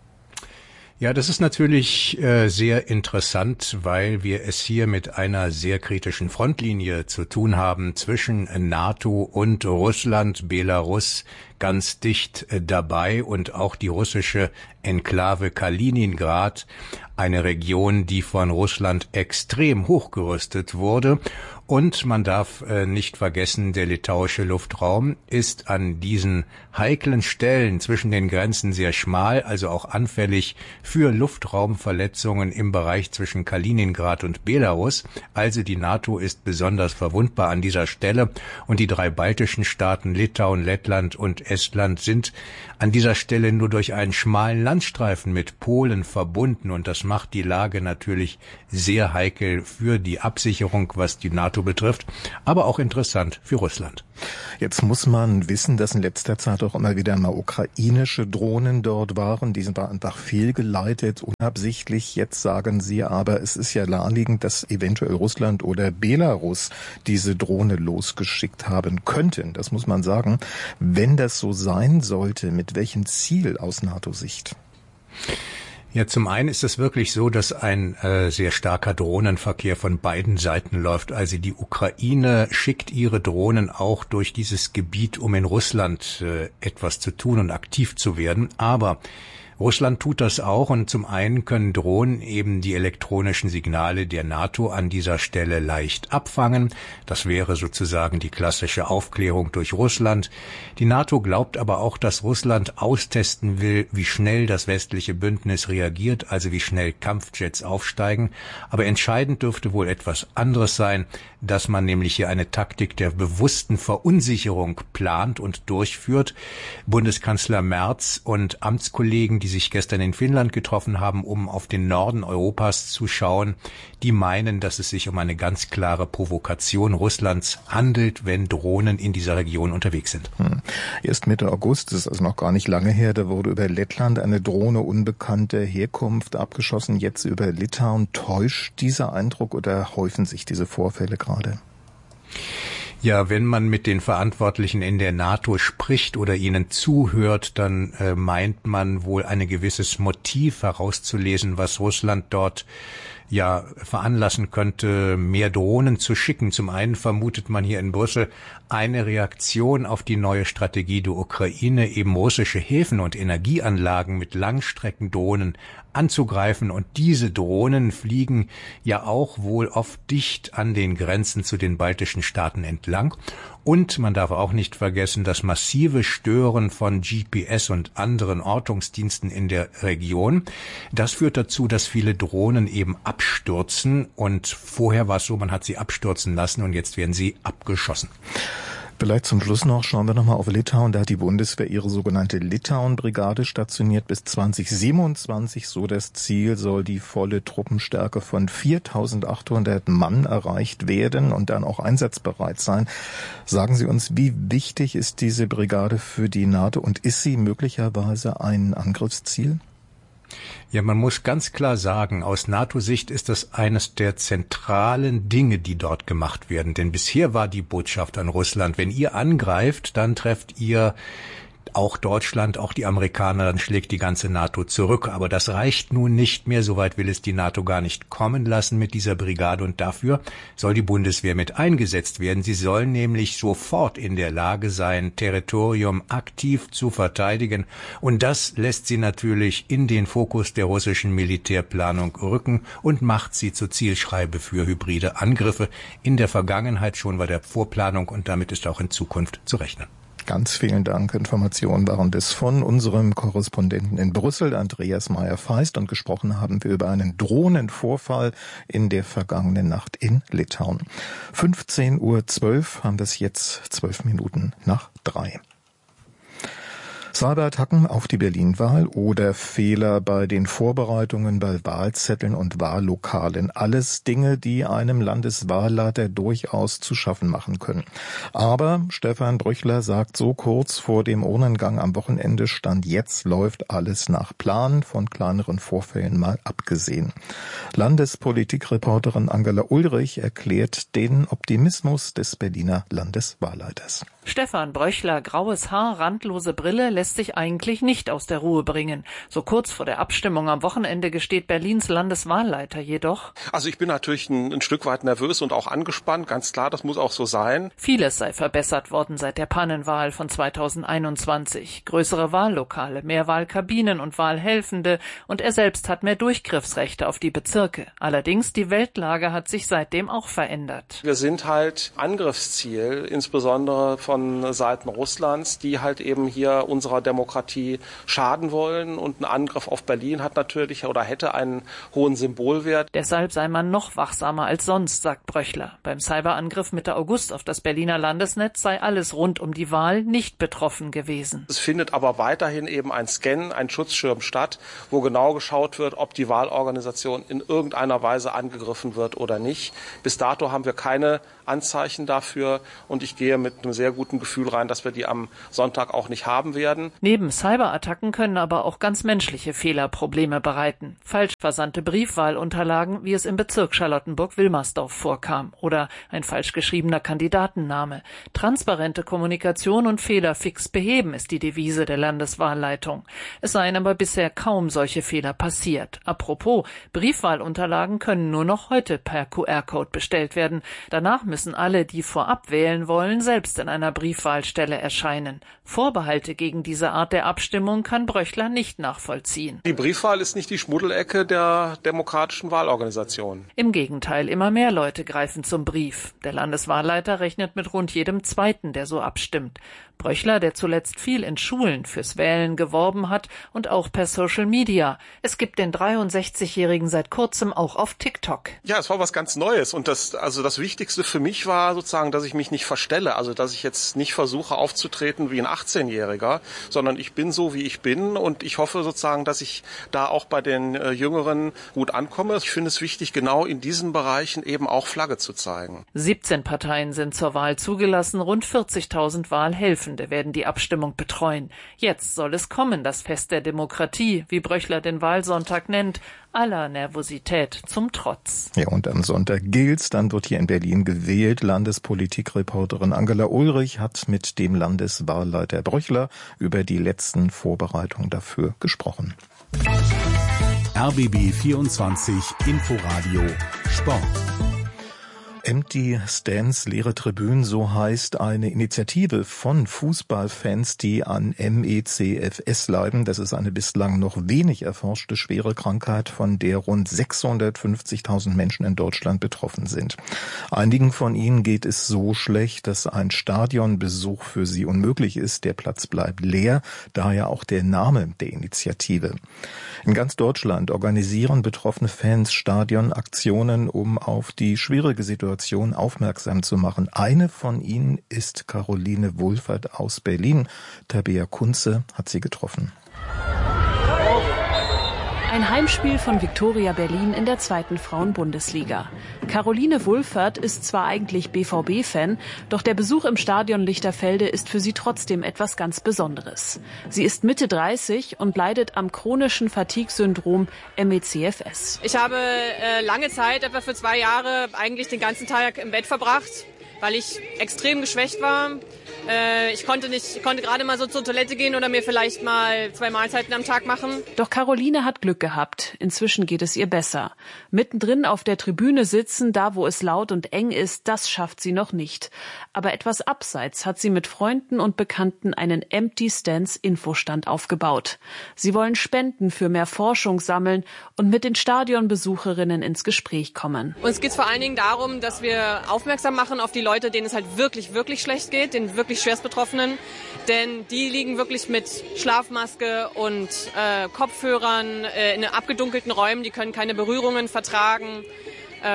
Ja, das ist natürlich sehr interessant, weil wir es hier mit einer sehr kritischen Frontlinie zu tun haben zwischen NATO und Russland. Belarus ganz dicht dabei und auch die russische Enklave Kaliningrad, eine Region, die von Russland extrem hochgerüstet wurde. Und man darf nicht vergessen, der litauische Luftraum ist an diesen heiklen Stellen zwischen den Grenzen sehr schmal, also auch anfällig für Luftraumverletzungen im Bereich zwischen Kaliningrad und Belarus. Also die NATO ist besonders verwundbar an dieser Stelle. Und die 3 baltischen Staaten, Litauen, Lettland und Estland, sind an dieser Stelle nur durch einen schmalen Landstreifen mit Polen verbunden. Und das macht die Lage natürlich sehr heikel für die Absicherung, was die NATO betrifft, aber auch interessant für Russland. Jetzt muss man wissen, dass in letzter Zeit auch immer wieder mal ukrainische Drohnen dort waren. Die sind einfach fehlgeleitet, unabsichtlich. Jetzt sagen Sie aber, es ist ja naheliegend, dass eventuell Russland oder Belarus diese Drohne losgeschickt haben könnten. Das muss man sagen. Wenn das so sein sollte, mit welchem Ziel aus NATO-Sicht? Ja, zum einen ist es wirklich so, dass ein sehr starker Drohnenverkehr von beiden Seiten läuft. Also die Ukraine schickt ihre Drohnen auch durch dieses Gebiet, um in Russland etwas zu tun und aktiv zu werden. Aber Russland tut das auch, und zum einen können Drohnen eben die elektronischen Signale der NATO an dieser Stelle leicht abfangen. Das wäre sozusagen die klassische Aufklärung durch Russland. Die NATO glaubt aber auch, dass Russland austesten will, wie schnell das westliche Bündnis reagiert, also wie schnell Kampfjets aufsteigen. Aber entscheidend dürfte wohl etwas anderes sein, dass man nämlich hier eine Taktik der bewussten Verunsicherung plant und durchführt. Bundeskanzler Merz und Amtskollegen, die sich gestern in Finnland getroffen haben, um auf den Norden Europas zu schauen, die meinen, dass es sich um eine ganz klare Provokation Russlands handelt, wenn Drohnen in dieser Region unterwegs sind. Erst Mitte August, das ist also noch gar nicht lange her, da wurde über Lettland eine Drohne unbekannter Herkunft abgeschossen, jetzt über Litauen. Täuscht dieser Eindruck oder häufen sich diese Vorfälle gerade? Ja, wenn man mit den Verantwortlichen in der NATO spricht oder ihnen zuhört, dann meint man wohl ein gewisses Motiv herauszulesen, was Russland dort veranlassen könnte, mehr Drohnen zu schicken. Zum einen vermutet man hier in Brüssel eine Reaktion auf die neue Strategie der Ukraine, eben russische Häfen und Energieanlagen mit Langstreckendrohnen anzugreifen. Und diese Drohnen fliegen ja auch wohl oft dicht an den Grenzen zu den baltischen Staaten entlang. Und man darf auch nicht vergessen, das massive Stören von GPS und anderen Ortungsdiensten in der Region. Das führt dazu, dass viele Drohnen eben abstürzen. Und vorher war es so, man hat sie abstürzen lassen und jetzt werden sie abgeschossen. Vielleicht zum Schluss noch, schauen wir nochmal auf Litauen. Da hat die Bundeswehr ihre sogenannte Litauen-Brigade stationiert bis 2027. So das Ziel, soll die volle Truppenstärke von 4.800 Mann erreicht werden und dann auch einsatzbereit sein. Sagen Sie uns, wie wichtig ist diese Brigade für die NATO und ist sie möglicherweise ein Angriffsziel? Ja, man muss ganz klar sagen, aus NATO-Sicht ist das eines der zentralen Dinge, die dort gemacht werden. Denn bisher war die Botschaft an Russland, wenn ihr angreift, dann trefft ihr auch Deutschland, auch die Amerikaner, dann schlägt die ganze NATO zurück. Aber das reicht nun nicht mehr. Soweit will es die NATO gar nicht kommen lassen mit dieser Brigade. Und dafür soll die Bundeswehr mit eingesetzt werden. Sie soll nämlich sofort in der Lage sein, Territorium aktiv zu verteidigen. Und das lässt sie natürlich in den Fokus der russischen Militärplanung rücken und macht sie zur Zielscheibe für hybride Angriffe. In der Vergangenheit schon bei der Vorplanung, und damit ist auch in Zukunft zu rechnen. Ganz vielen Dank. Informationen waren das von unserem Korrespondenten in Brüssel, Andreas Meyer-Feist, und gesprochen haben wir über einen Drohnenvorfall in der vergangenen Nacht in Litauen. 15:12 Uhr haben wir es jetzt, 12 Minuten nach 3. Cyberattacken auf die Berlin-Wahl oder Fehler bei den Vorbereitungen bei Wahlzetteln und Wahllokalen. Alles Dinge, die einem Landeswahlleiter durchaus zu schaffen machen können. Aber Stefan Brüchler sagt so kurz vor dem Urnengang am Wochenende, Stand jetzt läuft alles nach Plan, von kleineren Vorfällen mal abgesehen. Landespolitikreporterin Angela Ulrich erklärt den Optimismus des Berliner Landeswahlleiters. Stefan Bröchler, graues Haar, randlose Brille, lässt sich eigentlich nicht aus der Ruhe bringen. So kurz vor der Abstimmung am Wochenende gesteht Berlins Landeswahlleiter jedoch: Also ich bin natürlich ein Stück weit nervös und auch angespannt, ganz klar, das muss auch so sein. Vieles sei verbessert worden seit der Pannenwahl von 2021. Größere Wahllokale, mehr Wahlkabinen und Wahlhelfende, und er selbst hat mehr Durchgriffsrechte auf die Bezirke. Allerdings, die Weltlage hat sich seitdem auch verändert. Wir sind halt Angriffsziel, insbesondere von Seiten Russlands, die halt eben hier unserer Demokratie schaden wollen, und ein Angriff auf Berlin hat natürlich oder hätte einen hohen Symbolwert. Deshalb sei man noch wachsamer als sonst, sagt Bröchler. Beim Cyberangriff Mitte August auf das Berliner Landesnetz sei alles rund um die Wahl nicht betroffen gewesen. Es findet aber weiterhin eben ein Scan, ein Schutzschirm statt, wo genau geschaut wird, ob die Wahlorganisation in irgendeiner Weise angegriffen wird oder nicht. Bis dato haben wir keine Anzeichen dafür, und ich gehe mit einem sehr guten Gefühl rein, dass wir die am Sonntag auch nicht haben werden. Neben Cyberattacken können aber auch ganz menschliche Fehler Probleme bereiten. Falsch versandte Briefwahlunterlagen, wie es im Bezirk Charlottenburg-Wilmersdorf vorkam, oder ein falsch geschriebener Kandidatenname. Transparente Kommunikation und Fehler fix beheben ist die Devise der Landeswahlleitung. Es seien aber bisher kaum solche Fehler passiert. Apropos, Briefwahlunterlagen können nur noch heute per QR-Code bestellt werden. Danach müssen alle, die vorab wählen wollen, selbst in einer Briefwahlstelle erscheinen. Vorbehalte gegen diese Art der Abstimmung kann Bröchler nicht nachvollziehen. Die Briefwahl ist nicht die Schmuddelecke der demokratischen Wahlorganisation. Im Gegenteil, immer mehr Leute greifen zum Brief. Der Landeswahlleiter rechnet mit rund jedem Zweiten, der so abstimmt. Bröchler, der zuletzt viel in Schulen fürs Wählen geworben hat und auch per Social Media. Es gibt den 63-Jährigen seit kurzem auch auf TikTok. Ja, es war was ganz Neues, und das Wichtigste für mich war sozusagen, dass ich mich nicht verstelle, also dass ich jetzt nicht versuche aufzutreten wie ein 18-Jähriger, sondern ich bin so, wie ich bin, und ich hoffe sozusagen, dass ich da auch bei den Jüngeren gut ankomme. Ich finde es wichtig, genau in diesen Bereichen eben auch Flagge zu zeigen. 17 Parteien sind zur Wahl zugelassen, rund 40.000 Wahlhelfende werden die Abstimmung betreuen. Jetzt soll es kommen, das Fest der Demokratie, wie Bröchler den Wahlsonntag nennt, aller Nervosität zum Trotz. Ja, und am Sonntag gilt's, dann wird hier in Berlin gewählt. Landespolitikreporterin Angela Ulrich hat mit dem Landeswahlleiter Bröchler über die letzten Vorbereitungen dafür gesprochen. RBB 24 Inforadio Sport. Empty Stands, leere Tribünen, so heißt eine Initiative von Fußballfans, die an MECFS leiden. Das ist eine bislang noch wenig erforschte schwere Krankheit, von der rund 650.000 Menschen in Deutschland betroffen sind. Einigen von ihnen geht es so schlecht, dass ein Stadionbesuch für sie unmöglich ist. Der Platz bleibt leer, daher auch der Name der Initiative. In ganz Deutschland organisieren betroffene Fans Stadionaktionen, um auf die schwierige Situation aufmerksam zu machen. Eine von ihnen ist Caroline Wohlfahrt aus Berlin. Tabea Kunze hat sie getroffen. Ein Heimspiel von Viktoria Berlin in der 2. Frauen-Bundesliga. Caroline Wohlfahrt ist zwar eigentlich BVB-Fan, doch der Besuch im Stadion Lichterfelde ist für sie trotzdem etwas ganz Besonderes. Sie ist Mitte 30 und leidet am chronischen Fatigue-Syndrom MECFS. Ich habe lange Zeit, etwa für 2 Jahre, eigentlich den ganzen Tag im Bett verbracht, weil ich extrem geschwächt war. Ich konnte gerade mal so zur Toilette gehen oder mir vielleicht mal 2 Mahlzeiten am Tag machen. Doch Caroline hat Glück gehabt. Inzwischen geht es ihr besser. Mittendrin auf der Tribüne sitzen, da wo es laut und eng ist, das schafft sie noch nicht. Aber etwas abseits hat sie mit Freunden und Bekannten einen Empty Stands Infostand aufgebaut. Sie wollen Spenden für mehr Forschung sammeln und mit den Stadionbesucherinnen ins Gespräch kommen. Uns geht es vor allen Dingen darum, dass wir aufmerksam machen auf die Leute, denen es halt wirklich, wirklich schlecht geht, den wirklich Schwerstbetroffenen, denn die liegen wirklich mit Schlafmaske und Kopfhörern in abgedunkelten Räumen, die können keine Berührungen vertragen,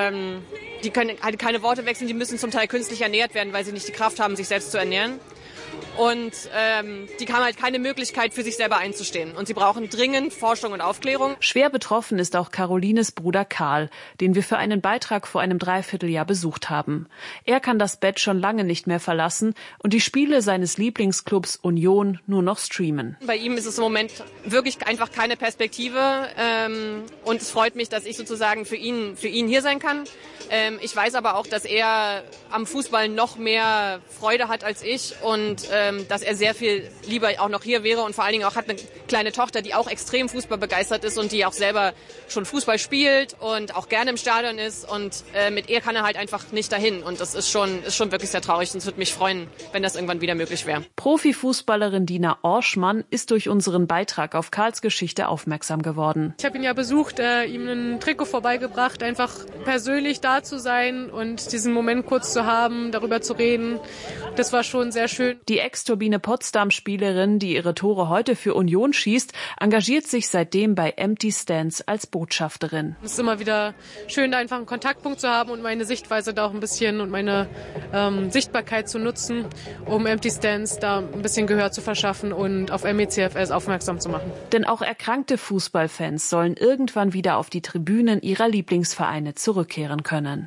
die können halt keine Worte wechseln, die müssen zum Teil künstlich ernährt werden, weil sie nicht die Kraft haben, sich selbst zu ernähren. Und die haben halt keine Möglichkeit, für sich selber einzustehen. Und sie brauchen dringend Forschung und Aufklärung. Schwer betroffen ist auch Carolines Bruder Karl, den wir für einen Beitrag vor einem Dreivierteljahr besucht haben. Er kann das Bett schon lange nicht mehr verlassen und die Spiele seines Lieblingsclubs Union nur noch streamen. Bei ihm ist es im Moment wirklich einfach keine Perspektive. Und es freut mich, dass ich sozusagen für ihn hier sein kann. Ich weiß aber auch, dass er am Fußball noch mehr Freude hat als ich und dass er sehr viel lieber auch noch hier wäre und vor allen Dingen auch hat eine kleine Tochter, die auch extrem Fußball begeistert ist und die auch selber schon Fußball spielt und auch gerne im Stadion ist und mit ihr kann er halt einfach nicht dahin und das ist schon wirklich sehr traurig und es würde mich freuen, wenn das irgendwann wieder möglich wäre. Profifußballerin Dina Orschmann ist durch unseren Beitrag auf Karls Geschichte aufmerksam geworden. Ich habe ihn ja besucht, ihm ein Trikot vorbeigebracht, einfach persönlich da zu sein und diesen Moment kurz zu haben, darüber zu reden. Das war schon sehr schön. Die Ex-Turbine Potsdam-Spielerin, die ihre Tore heute für Union schießt, engagiert sich seitdem bei Empty Stands als Botschafterin. Es ist immer wieder schön, da einfach einen Kontaktpunkt zu haben und meine Sichtweise da auch ein bisschen und meine Sichtbarkeit zu nutzen, um Empty Stands da ein bisschen Gehör zu verschaffen und auf MECFS aufmerksam zu machen. Denn auch erkrankte Fußballfans sollen irgendwann wieder auf die Tribünen ihrer Lieblingsvereine zurückkehren können.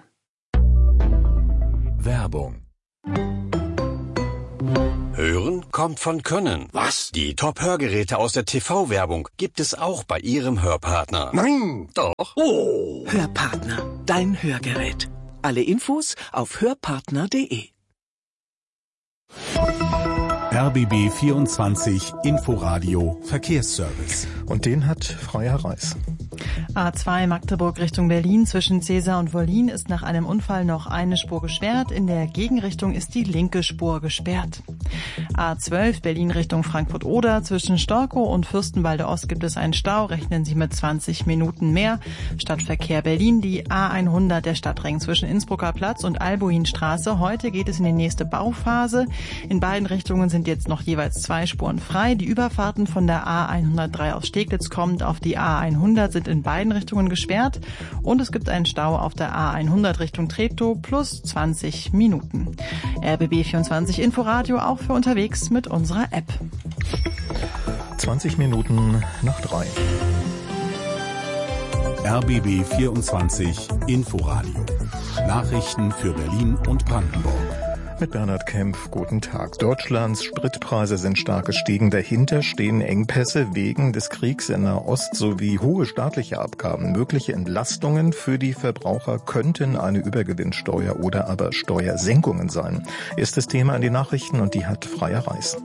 Werbung. Hören kommt von Können. Was? Die Top-Hörgeräte aus der TV-Werbung gibt es auch bei Ihrem Hörpartner. Nein, doch. Oh. Hörpartner, dein Hörgerät. Alle Infos auf hörpartner.de. RBB 24 Inforadio Verkehrsservice. Und den hat Freya Reis. A2 Magdeburg Richtung Berlin zwischen Cäsar und Wollin ist nach einem Unfall noch eine Spur gesperrt. In der Gegenrichtung ist die linke Spur gesperrt. A12 Berlin Richtung Frankfurt-Oder zwischen Storkow und Fürstenwalde Ost gibt es einen Stau. Rechnen Sie mit 20 Minuten mehr. Stadtverkehr Berlin, die A100 der Stadtring zwischen Innsbrucker Platz und Albuinstraße. Heute geht es in die nächste Bauphase. In beiden Richtungen sind jetzt noch jeweils 2 Spuren frei. Die Überfahrten von der A103 aus Steglitz kommend auf die A100 sind in beiden Richtungen gesperrt und es gibt einen Stau auf der A100 Richtung Treptow plus 20 Minuten. RBB 24 Inforadio auch für unterwegs mit unserer App. 20 Minuten nach 3. RBB 24 Inforadio. Nachrichten für Berlin und Brandenburg. Mit Bernhard Kempf, guten Tag. Deutschlands Spritpreise sind stark gestiegen. Dahinter stehen Engpässe wegen des Kriegs in Nahost sowie hohe staatliche Abgaben. Mögliche Entlastungen für die Verbraucher könnten eine Übergewinnsteuer oder aber Steuersenkungen sein. Erstes Thema in die Nachrichten und die hat Freya Reis.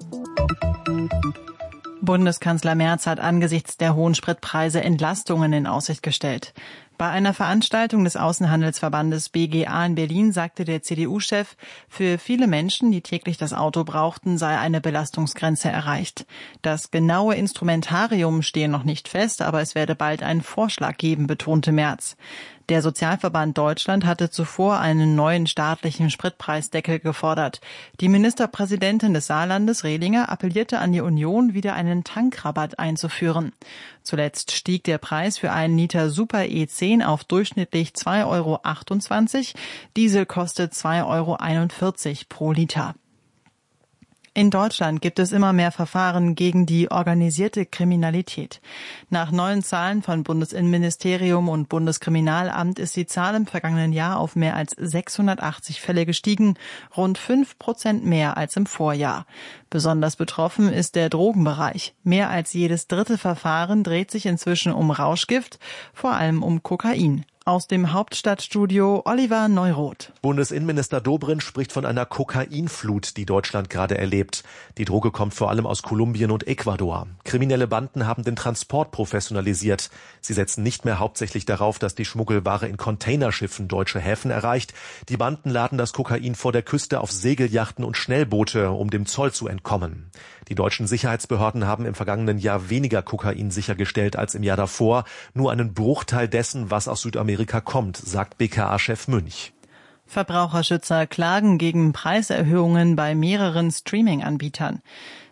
Bundeskanzler Merz hat angesichts der hohen Spritpreise Entlastungen in Aussicht gestellt. Bei einer Veranstaltung des Außenhandelsverbandes BGA in Berlin sagte der CDU-Chef, für viele Menschen, die täglich das Auto brauchten, sei eine Belastungsgrenze erreicht. Das genaue Instrumentarium stehe noch nicht fest, aber es werde bald einen Vorschlag geben, betonte Merz. Der Sozialverband Deutschland hatte zuvor einen neuen staatlichen Spritpreisdeckel gefordert. Die Ministerpräsidentin des Saarlandes, Rehlinger, appellierte an die Union, wieder einen Tankrabatt einzuführen. Zuletzt stieg der Preis für einen Liter Super E10 auf durchschnittlich 2,28 €. Diesel kostet 2,41 € pro Liter. In Deutschland gibt es immer mehr Verfahren gegen die organisierte Kriminalität. Nach neuen Zahlen von Bundesinnenministerium und Bundeskriminalamt ist die Zahl im vergangenen Jahr auf mehr als 680 Fälle gestiegen, rund 5% mehr als im Vorjahr. Besonders betroffen ist der Drogenbereich. Mehr als jedes dritte Verfahren dreht sich inzwischen um Rauschgift, vor allem um Kokain. Aus dem Hauptstadtstudio Oliver Neuroth. Bundesinnenminister Dobrindt spricht von einer Kokainflut, die Deutschland gerade erlebt. Die Droge kommt vor allem aus Kolumbien und Ecuador. Kriminelle Banden haben den Transport professionalisiert. Sie setzen nicht mehr hauptsächlich darauf, dass die Schmuggelware in Containerschiffen deutsche Häfen erreicht. Die Banden laden das Kokain vor der Küste auf Segelyachten und Schnellboote, um dem Zoll zu entkommen. Die deutschen Sicherheitsbehörden haben im vergangenen Jahr weniger Kokain sichergestellt als im Jahr davor. Nur einen Bruchteil dessen, was aus Südamerika kommt, sagt BKA-Chef Münch. Verbraucherschützer klagen gegen Preiserhöhungen bei mehreren Streaming-Anbietern.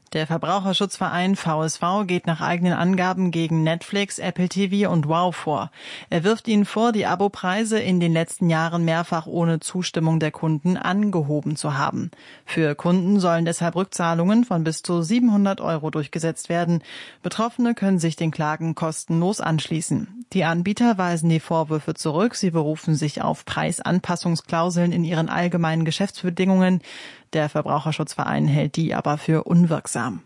Der Verbraucherschutzverein VSV geht nach eigenen Angaben gegen Netflix, Apple TV und Wow vor. Er wirft ihnen vor, die Abopreise in den letzten Jahren mehrfach ohne Zustimmung der Kunden angehoben zu haben. Für Kunden sollen deshalb Rückzahlungen von bis zu 700 € durchgesetzt werden. Betroffene können sich den Klagen kostenlos anschließen. Die Anbieter weisen die Vorwürfe zurück. Sie berufen sich auf Preisanpassungsklauseln in ihren allgemeinen Geschäftsbedingungen. Der Verbraucherschutzverein hält die aber für unwirksam.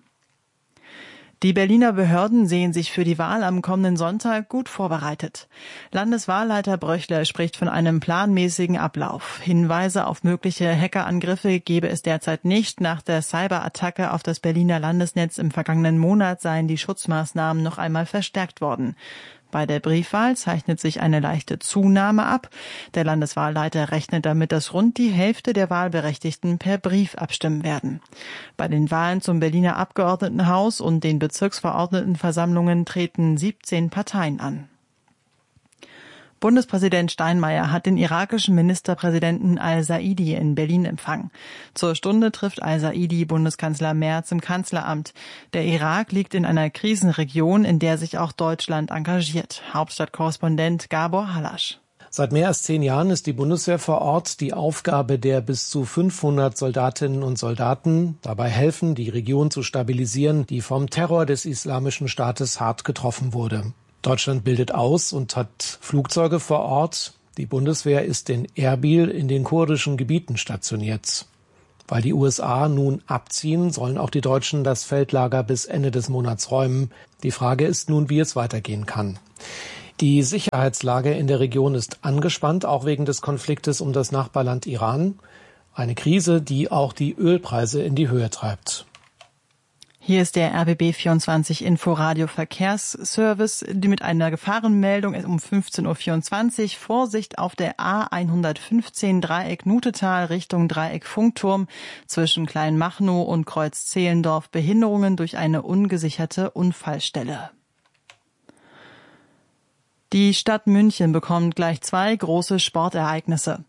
Die Berliner Behörden sehen sich für die Wahl am kommenden Sonntag gut vorbereitet. Landeswahlleiter Bröchler spricht von einem planmäßigen Ablauf. Hinweise auf mögliche Hackerangriffe gebe es derzeit nicht. Nach der Cyberattacke auf das Berliner Landesnetz im vergangenen Monat seien die Schutzmaßnahmen noch einmal verstärkt worden. Bei der Briefwahl zeichnet sich eine leichte Zunahme ab. Der Landeswahlleiter rechnet damit, dass rund die Hälfte der Wahlberechtigten per Brief abstimmen werden. Bei den Wahlen zum Berliner Abgeordnetenhaus und den Bezirksverordnetenversammlungen treten 17 Parteien an. Bundespräsident Steinmeier hat den irakischen Ministerpräsidenten al-Saidi in Berlin empfangen. Zur Stunde trifft al-Saidi Bundeskanzler Merz im Kanzleramt. Der Irak liegt in einer Krisenregion, in der sich auch Deutschland engagiert. Hauptstadtkorrespondent Gabor Halasch. Seit mehr als 10 Jahren ist die Bundeswehr vor Ort. Die Aufgabe der bis zu 500 Soldatinnen und Soldaten dabei helfen, die Region zu stabilisieren, die vom Terror des Islamischen Staates hart getroffen wurde. Deutschland bildet aus und hat Flugzeuge vor Ort. Die Bundeswehr ist in Erbil in den kurdischen Gebieten stationiert. Weil die USA nun abziehen, sollen auch die Deutschen das Feldlager bis Ende des Monats räumen. Die Frage ist nun, wie es weitergehen kann. Die Sicherheitslage in der Region ist angespannt, auch wegen des Konfliktes um das Nachbarland Iran. Eine Krise, die auch die Ölpreise in die Höhe treibt. Hier ist der RBB24 Inforadio Verkehrsservice, die mit einer Gefahrenmeldung um 15:24 Uhr. Vorsicht auf der A115 Dreieck Nutetal Richtung Dreieck Funkturm zwischen Kleinmachnow und Kreuz Zehlendorf. Behinderungen durch eine ungesicherte Unfallstelle. Die Stadt München bekommt gleich 2 große Sportereignisse.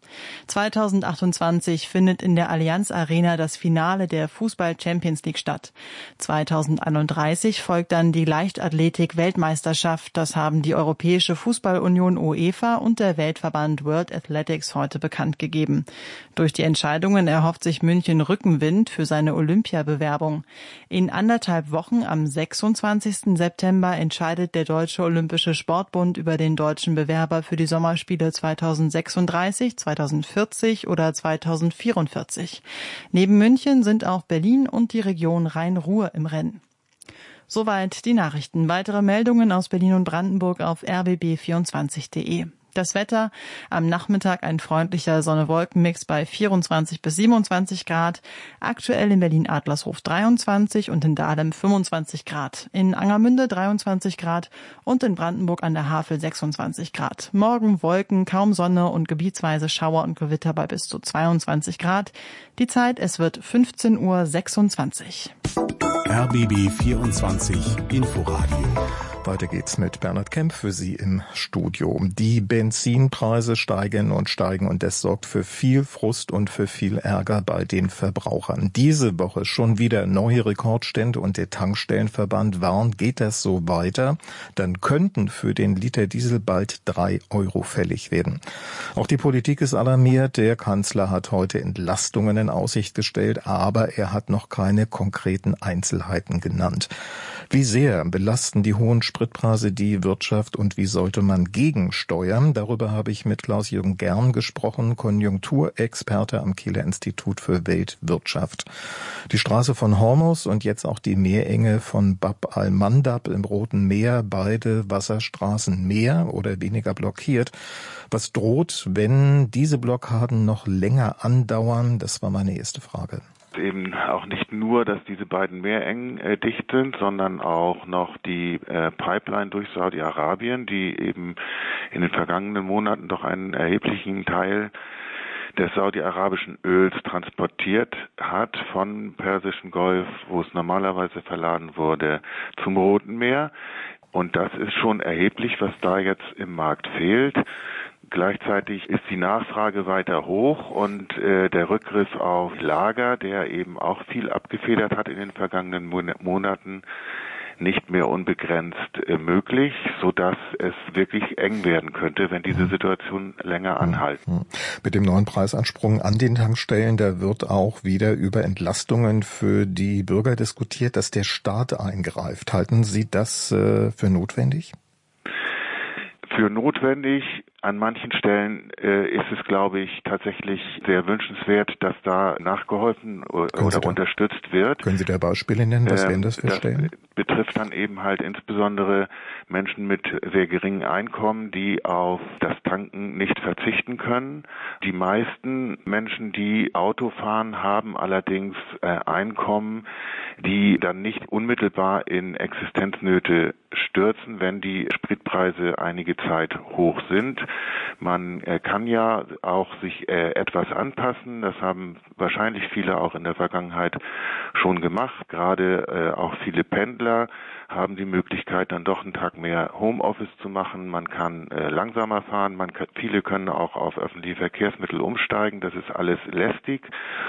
2028 findet in der Allianz Arena das Finale der Fußball-Champions League statt. 2031 folgt dann die Leichtathletik-Weltmeisterschaft. Das haben die Europäische Fußballunion UEFA und der Weltverband World Athletics heute bekannt gegeben. Durch die Entscheidungen erhofft sich München Rückenwind für seine Olympiabewerbung. In 1,5 Wochen am 26. September entscheidet der Deutsche Olympische Sportbund über den deutschen Bewerber für die Sommerspiele 2036, 2040 oder 2044. Neben München sind auch Berlin und die Region Rhein-Ruhr im Rennen. Soweit die Nachrichten. Weitere Meldungen aus Berlin und Brandenburg auf rbb24.de. Das Wetter, am Nachmittag ein freundlicher Sonne-Wolken-Mix bei 24 bis 27 Grad. Aktuell in Berlin-Adlershof 23 und in Dahlem 25 Grad. In Angermünde 23 Grad und in Brandenburg an der Havel 26 Grad. Morgen Wolken, kaum Sonne und gebietsweise Schauer und Gewitter bei bis zu 22 Grad. Die Zeit, es wird 15:26 Uhr. RBB 24 Inforadio. Weiter geht's mit Bernhard Kemp für Sie im Studio. Die Benzinpreise steigen und das sorgt für viel Frust und für viel Ärger bei den Verbrauchern. Diese Woche schon wieder neue Rekordstände und der Tankstellenverband warnt, geht das so weiter, dann könnten für den Liter Diesel bald 3 € fällig werden. Auch die Politik ist alarmiert. Der Kanzler hat heute Entlastungen in Aussicht gestellt, aber er hat noch keine konkreten Einzelheiten genannt. Wie sehr belasten die hohen Spritpreise die Wirtschaft und wie sollte man gegensteuern? Darüber habe ich mit Klaus-Jürgen Gern gesprochen, Konjunkturexperte am Kieler Institut für Weltwirtschaft. Die Straße von Hormuz und jetzt auch die Meerenge von Bab al-Mandab im Roten Meer, beide Wasserstraßen mehr oder weniger blockiert. Was droht, wenn diese Blockaden noch länger andauern? Das war meine erste Frage. Eben auch nicht nur, dass diese beiden Meerengen dicht sind, sondern auch noch die Pipeline durch Saudi-Arabien, die eben in den vergangenen Monaten doch einen erheblichen Teil des saudi-arabischen Öls transportiert hat von Persischen Golf, wo es normalerweise verladen wurde, zum Roten Meer. Und das ist schon erheblich, was da jetzt im Markt fehlt. Gleichzeitig ist die Nachfrage weiter hoch und der Rückgriff auf Lager, der eben auch viel abgefedert hat in den vergangenen Monaten, nicht mehr unbegrenzt möglich, sodass es wirklich eng werden könnte, wenn diese Situation länger anhalten. Mit dem neuen Preisansprung an den Tankstellen, da wird auch wieder über Entlastungen für die Bürger diskutiert, dass der Staat eingreift. Halten Sie das für notwendig? Für notwendig. An manchen Stellen ist es, glaube ich, tatsächlich sehr wünschenswert, dass da nachgeholfen oder unterstützt wird. Können Sie da Beispiele nennen? Was wären das für Stellen? Das betrifft dann eben halt insbesondere Menschen mit sehr geringen Einkommen, die auf das Tanken nicht verzichten können. Die meisten Menschen, die Auto fahren, haben allerdings Einkommen, die dann nicht unmittelbar in Existenznöte stürzen, wenn die Spritpreise einige Zeit hoch sind. Man kann ja auch sich etwas anpassen. Das haben wahrscheinlich viele auch in der Vergangenheit schon gemacht. Gerade auch viele Pendler haben die Möglichkeit, dann doch einen Tag mehr Homeoffice zu machen. Man kann langsamer fahren. Viele können auch auf öffentliche Verkehrsmittel umsteigen. Das ist alles lästig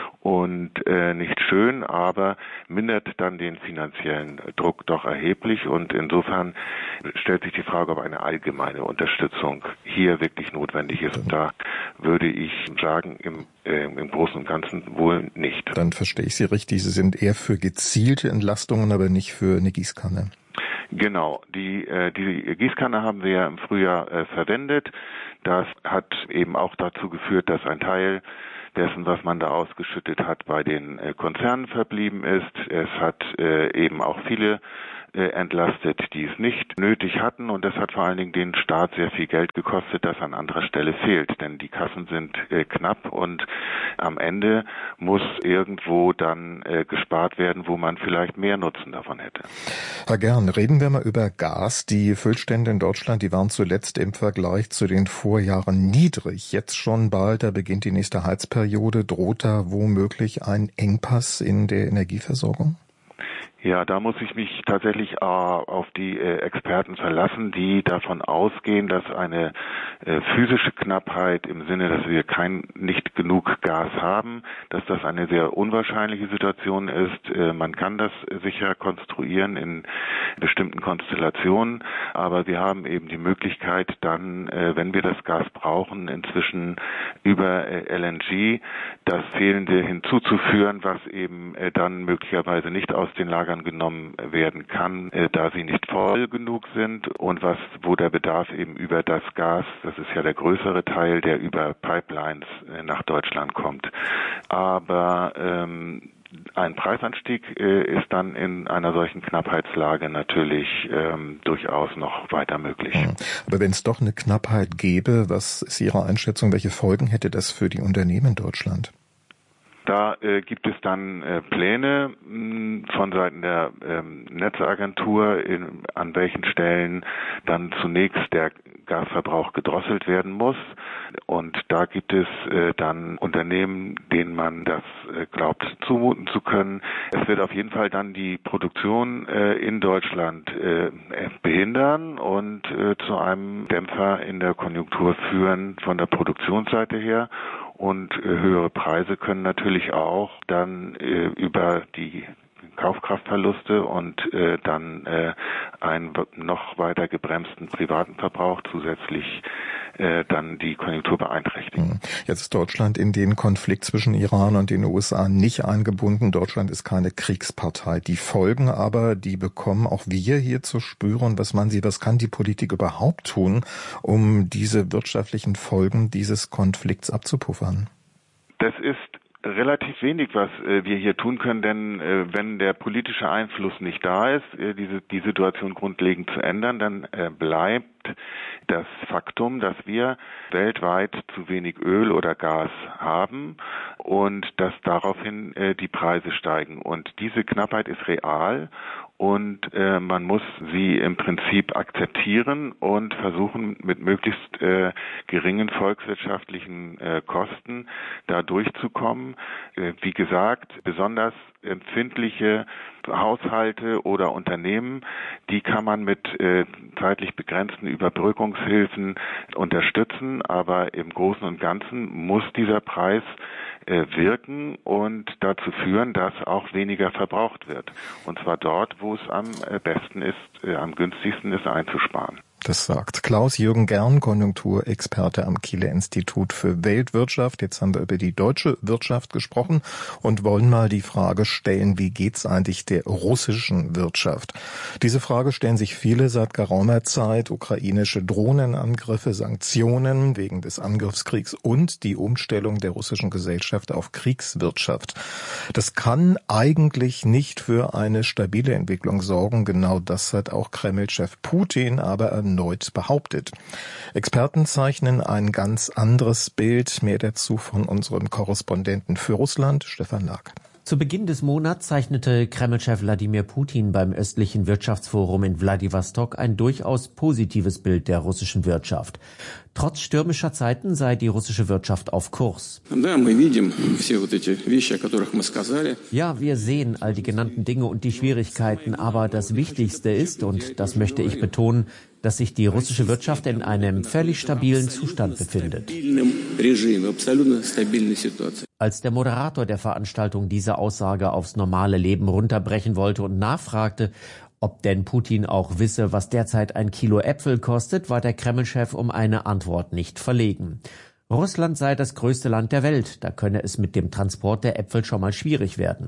und nicht schön, aber mindert dann den finanziellen Druck doch erheblich. Und insofern stellt sich die Frage, ob eine allgemeine Unterstützung hier wirklich notwendig ist. Und da würde ich sagen, im Großen und Ganzen wohl nicht. Dann verstehe ich Sie richtig. Sie sind eher für gezielte Entlastungen, aber nicht für eine Gießkanne. Genau, die Gießkanne haben wir ja im Frühjahr verwendet. Das hat eben auch dazu geführt, dass ein Teil dessen, was man da ausgeschüttet hat, bei den Konzernen verblieben ist. Es hat eben auch viele entlastet, die es nicht nötig hatten, und das hat vor allen Dingen den Staat sehr viel Geld gekostet, das an anderer Stelle fehlt, denn die Kassen sind knapp und am Ende muss irgendwo dann gespart werden, wo man vielleicht mehr Nutzen davon hätte. Herr Gern, reden wir mal über Gas. Die Füllstände in Deutschland, die waren zuletzt im Vergleich zu den Vorjahren niedrig. Jetzt schon bald, da beginnt die nächste Heizperiode. Droht da womöglich ein Engpass in der Energieversorgung? Ja, da muss ich mich tatsächlich auf die Experten verlassen, die davon ausgehen, dass eine physische Knappheit im Sinne, dass wir nicht genug Gas haben, dass das eine sehr unwahrscheinliche Situation ist. Man kann das sicher konstruieren in bestimmten Konstellationen, aber wir haben eben die Möglichkeit dann, wenn wir das Gas brauchen, inzwischen über LNG das Fehlende hinzuzuführen, was eben dann möglicherweise nicht aus den Lagern genommen werden kann, da sie nicht voll genug sind, und wo der Bedarf eben über das Gas, das ist ja der größere Teil, der über Pipelines nach Deutschland kommt. Aber ein Preisanstieg ist dann in einer solchen Knappheitslage natürlich durchaus noch weiter möglich. Aber wenn es doch eine Knappheit gäbe, was ist Ihre Einschätzung? Welche Folgen hätte das für die Unternehmen in Deutschland? Da gibt es dann Pläne von Seiten der Netzagentur, an welchen Stellen dann zunächst der Gasverbrauch gedrosselt werden muss. Und da gibt es dann Unternehmen, denen man das glaubt zumuten zu können. Es wird auf jeden Fall dann die Produktion in Deutschland behindern und zu einem Dämpfer in der Konjunktur führen von der Produktionsseite her. Und höhere Preise können natürlich auch dann über die Kaufkraftverluste und dann einen noch weiter gebremsten privaten Verbrauch zusätzlich dann die Konjunktur beeinträchtigen. Jetzt ist Deutschland in den Konflikt zwischen Iran und den USA nicht eingebunden. Deutschland ist keine Kriegspartei. Die Folgen aber, die bekommen auch wir hier zu spüren. Was kann die Politik überhaupt tun, um diese wirtschaftlichen Folgen dieses Konflikts abzupuffern? Das ist relativ wenig, was wir hier tun können, denn wenn der politische Einfluss nicht da ist, die Situation grundlegend zu ändern, dann bleibt das Faktum, dass wir weltweit zu wenig Öl oder Gas haben und dass daraufhin die Preise steigen. Und diese Knappheit ist real und man muss sie im Prinzip akzeptieren und versuchen, mit möglichst geringen volkswirtschaftlichen Kosten da durchzukommen. Wie gesagt, besonders empfindliche Haushalte oder Unternehmen, die kann man mit zeitlich begrenzten Überbrückungshilfen unterstützen, aber im Großen und Ganzen muss dieser Preis wirken und dazu führen, dass auch weniger verbraucht wird. Und zwar dort, wo es am besten ist, am günstigsten ist, einzusparen. Das sagt Klaus-Jürgen Gern, Konjunkturexperte am Kieler Institut für Weltwirtschaft. Jetzt haben wir über die deutsche Wirtschaft gesprochen und wollen mal die Frage stellen, wie geht's eigentlich der russischen Wirtschaft? Diese Frage stellen sich viele seit geraumer Zeit. Ukrainische Drohnenangriffe, Sanktionen wegen des Angriffskriegs und die Umstellung der russischen Gesellschaft auf Kriegswirtschaft. Das kann eigentlich nicht für eine stabile Entwicklung sorgen. Genau das hat auch Kreml-Chef Putin aber erneut behauptet. Experten zeichnen ein ganz anderes Bild. Mehr dazu von unserem Korrespondenten für Russland, Stefan Lag. Zu Beginn des Monats zeichnete Kreml-Chef Wladimir Putin beim östlichen Wirtschaftsforum in Wladiwostok ein durchaus positives Bild der russischen Wirtschaft. Trotz stürmischer Zeiten sei die russische Wirtschaft auf Kurs. Ja, wir sehen all die genannten Dinge und die Schwierigkeiten, aber das Wichtigste ist, und das möchte ich betonen, dass sich die russische Wirtschaft in einem völlig stabilen Zustand befindet. Als der Moderator der Veranstaltung diese Aussage aufs normale Leben runterbrechen wollte und nachfragte, ob denn Putin auch wisse, was derzeit ein Kilo Äpfel kostet, war der Kreml-Chef um eine Antwort nicht verlegen. Russland sei das größte Land der Welt, da könne es mit dem Transport der Äpfel schon mal schwierig werden.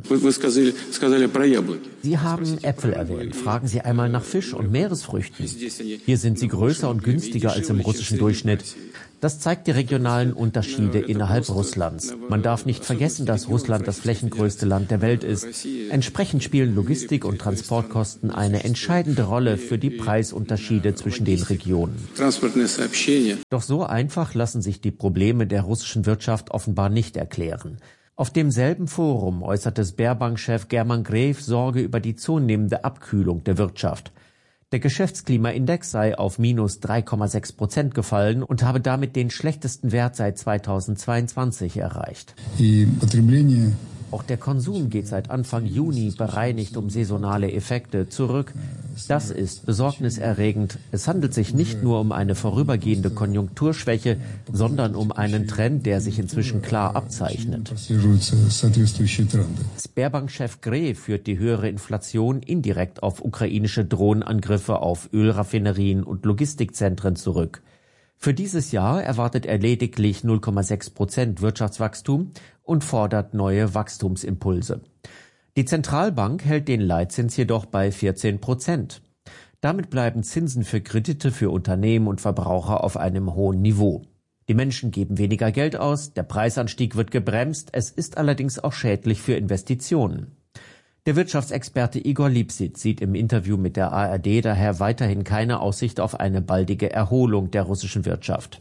Sie haben Äpfel erwähnt. Fragen Sie einmal nach Fisch und Meeresfrüchten. Hier sind sie größer und günstiger als im russischen Durchschnitt. Das zeigt die regionalen Unterschiede innerhalb Russlands. Man darf nicht vergessen, dass Russland das flächengrößte Land der Welt ist. Entsprechend spielen Logistik- und Transportkosten eine entscheidende Rolle für die Preisunterschiede zwischen den Regionen. Doch so einfach lassen sich die Probleme der russischen Wirtschaft offenbar nicht erklären. Auf demselben Forum äußerte Sberbank-Chef German Gref Sorge über die zunehmende Abkühlung der Wirtschaft. Der Geschäftsklimaindex sei auf minus 3,6% gefallen und habe damit den schlechtesten Wert seit 2022 erreicht. Auch der Konsum geht seit Anfang Juni bereinigt um saisonale Effekte zurück. Das ist besorgniserregend. Es handelt sich nicht nur um eine vorübergehende Konjunkturschwäche, sondern um einen Trend, der sich inzwischen klar abzeichnet. Sberbank-Chef Gref führt die höhere Inflation indirekt auf ukrainische Drohnenangriffe auf Ölraffinerien und Logistikzentren zurück. Für dieses Jahr erwartet er lediglich 0,6% Wirtschaftswachstum und fordert neue Wachstumsimpulse. Die Zentralbank hält den Leitzins jedoch bei 14%. Damit bleiben Zinsen für Kredite für Unternehmen und Verbraucher auf einem hohen Niveau. Die Menschen geben weniger Geld aus, der Preisanstieg wird gebremst, es ist allerdings auch schädlich für Investitionen. Der Wirtschaftsexperte Igor Lipšić sieht im Interview mit der ARD daher weiterhin keine Aussicht auf eine baldige Erholung der russischen Wirtschaft.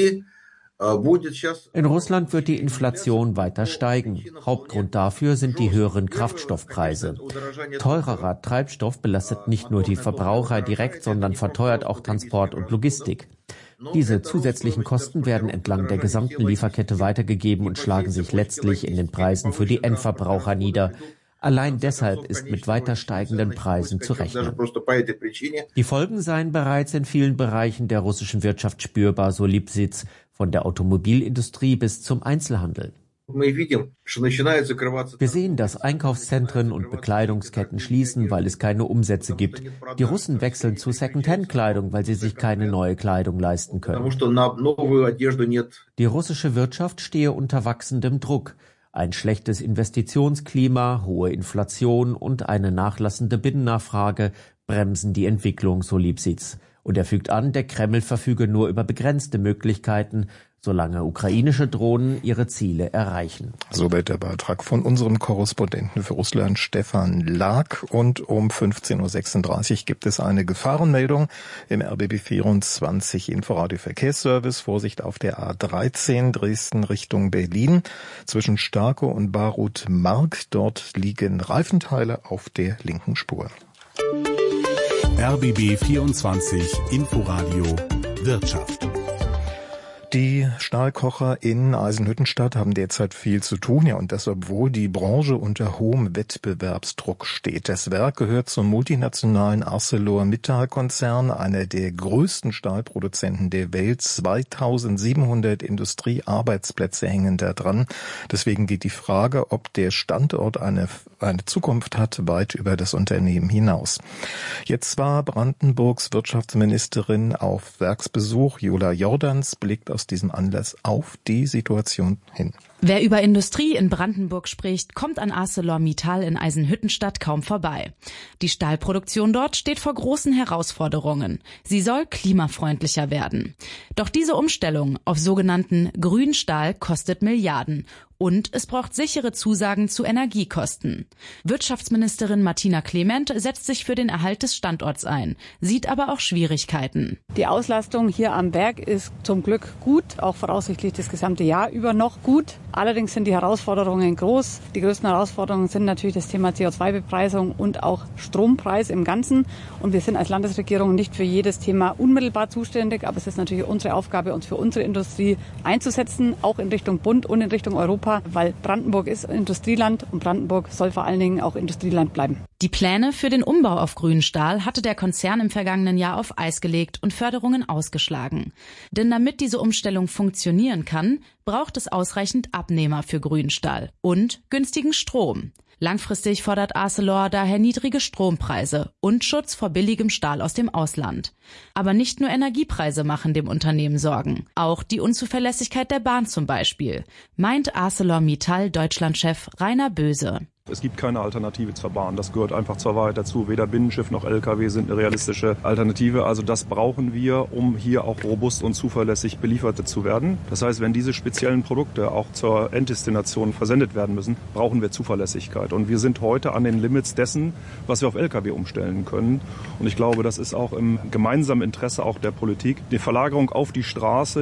In Russland wird die Inflation weiter steigen. Hauptgrund dafür sind die höheren Kraftstoffpreise. Teurerer Treibstoff belastet nicht nur die Verbraucher direkt, sondern verteuert auch Transport und Logistik. Diese zusätzlichen Kosten werden entlang der gesamten Lieferkette weitergegeben und schlagen sich letztlich in den Preisen für die Endverbraucher nieder. Allein deshalb ist mit weiter steigenden Preisen zu rechnen. Die Folgen seien bereits in vielen Bereichen der russischen Wirtschaft spürbar, so Lipšić, von der Automobilindustrie bis zum Einzelhandel. Wir sehen, dass Einkaufszentren und Bekleidungsketten schließen, weil es keine Umsätze gibt. Die Russen wechseln zu Second-Hand-Kleidung, weil sie sich keine neue Kleidung leisten können. Die russische Wirtschaft stehe unter wachsendem Druck. Ein schlechtes Investitionsklima, hohe Inflation und eine nachlassende Binnennachfrage bremsen die Entwicklung, so Lipšić. Und er fügt an, der Kreml verfüge nur über begrenzte Möglichkeiten, solange ukrainische Drohnen ihre Ziele erreichen. Soweit der Beitrag von unserem Korrespondenten für Russland, Stefan Lag. Und um 15.36 Uhr gibt es eine Gefahrenmeldung im RBB 24 Inforadio Verkehrsservice. Vorsicht auf der A13 Dresden Richtung Berlin zwischen Starkow und Barut-Mark. Dort liegen Reifenteile auf der linken Spur. RBB 24 Inforadio Wirtschaft. Die Stahlkocher in Eisenhüttenstadt haben derzeit viel zu tun, ja, und das, obwohl die Branche unter hohem Wettbewerbsdruck steht. Das Werk gehört zum multinationalen ArcelorMittal-Konzern, einer der größten Stahlproduzenten der Welt. 2700 Industriearbeitsplätze hängen da dran. Deswegen geht die Frage, ob der Standort eine Zukunft hat, weit über das Unternehmen hinaus. Jetzt war Brandenburgs Wirtschaftsministerin auf Werksbesuch. Jula Jordans blickt aus diesem Anlass auf die Situation hin. Wer über Industrie in Brandenburg spricht, kommt an ArcelorMittal in Eisenhüttenstadt kaum vorbei. Die Stahlproduktion dort steht vor großen Herausforderungen. Sie soll klimafreundlicher werden. Doch diese Umstellung auf sogenannten grünen Stahl kostet Milliarden. Und es braucht sichere Zusagen zu Energiekosten. Wirtschaftsministerin Martina Clement setzt sich für den Erhalt des Standorts ein, sieht aber auch Schwierigkeiten. Die Auslastung hier am Werk ist zum Glück gut, auch voraussichtlich das gesamte Jahr über noch gut. Allerdings sind die Herausforderungen groß. Die größten Herausforderungen sind natürlich das Thema CO2-Bepreisung und auch Strompreis im Ganzen. Und wir sind als Landesregierung nicht für jedes Thema unmittelbar zuständig, aber es ist natürlich unsere Aufgabe, uns für unsere Industrie einzusetzen, auch in Richtung Bund und in Richtung Europa, weil Brandenburg ist Industrieland und Brandenburg soll vor allen Dingen auch Industrieland bleiben. Die Pläne für den Umbau auf grünen Stahl hatte der Konzern im vergangenen Jahr auf Eis gelegt und Förderungen ausgeschlagen. Denn damit diese Umstellung funktionieren kann, braucht es ausreichend Abnehmer für grünen Stahl und günstigen Strom. Langfristig fordert Arcelor daher niedrige Strompreise und Schutz vor billigem Stahl aus dem Ausland. Aber nicht nur Energiepreise machen dem Unternehmen Sorgen. Auch die Unzuverlässigkeit der Bahn zum Beispiel, meint ArcelorMittal Deutschlandchef Rainer Böse. Es gibt keine Alternative zur Bahn. Das gehört einfach zur Wahrheit dazu. Weder Binnenschiff noch LKW sind eine realistische Alternative. Also das brauchen wir, um hier auch robust und zuverlässig beliefert zu werden. Das heißt, wenn diese speziellen Produkte auch zur Enddestination versendet werden müssen, brauchen wir Zuverlässigkeit. Und wir sind heute an den Limits dessen, was wir auf LKW umstellen können. Und ich glaube, das ist auch im gemeinsamen Interesse auch der Politik. Die Verlagerung auf die Straße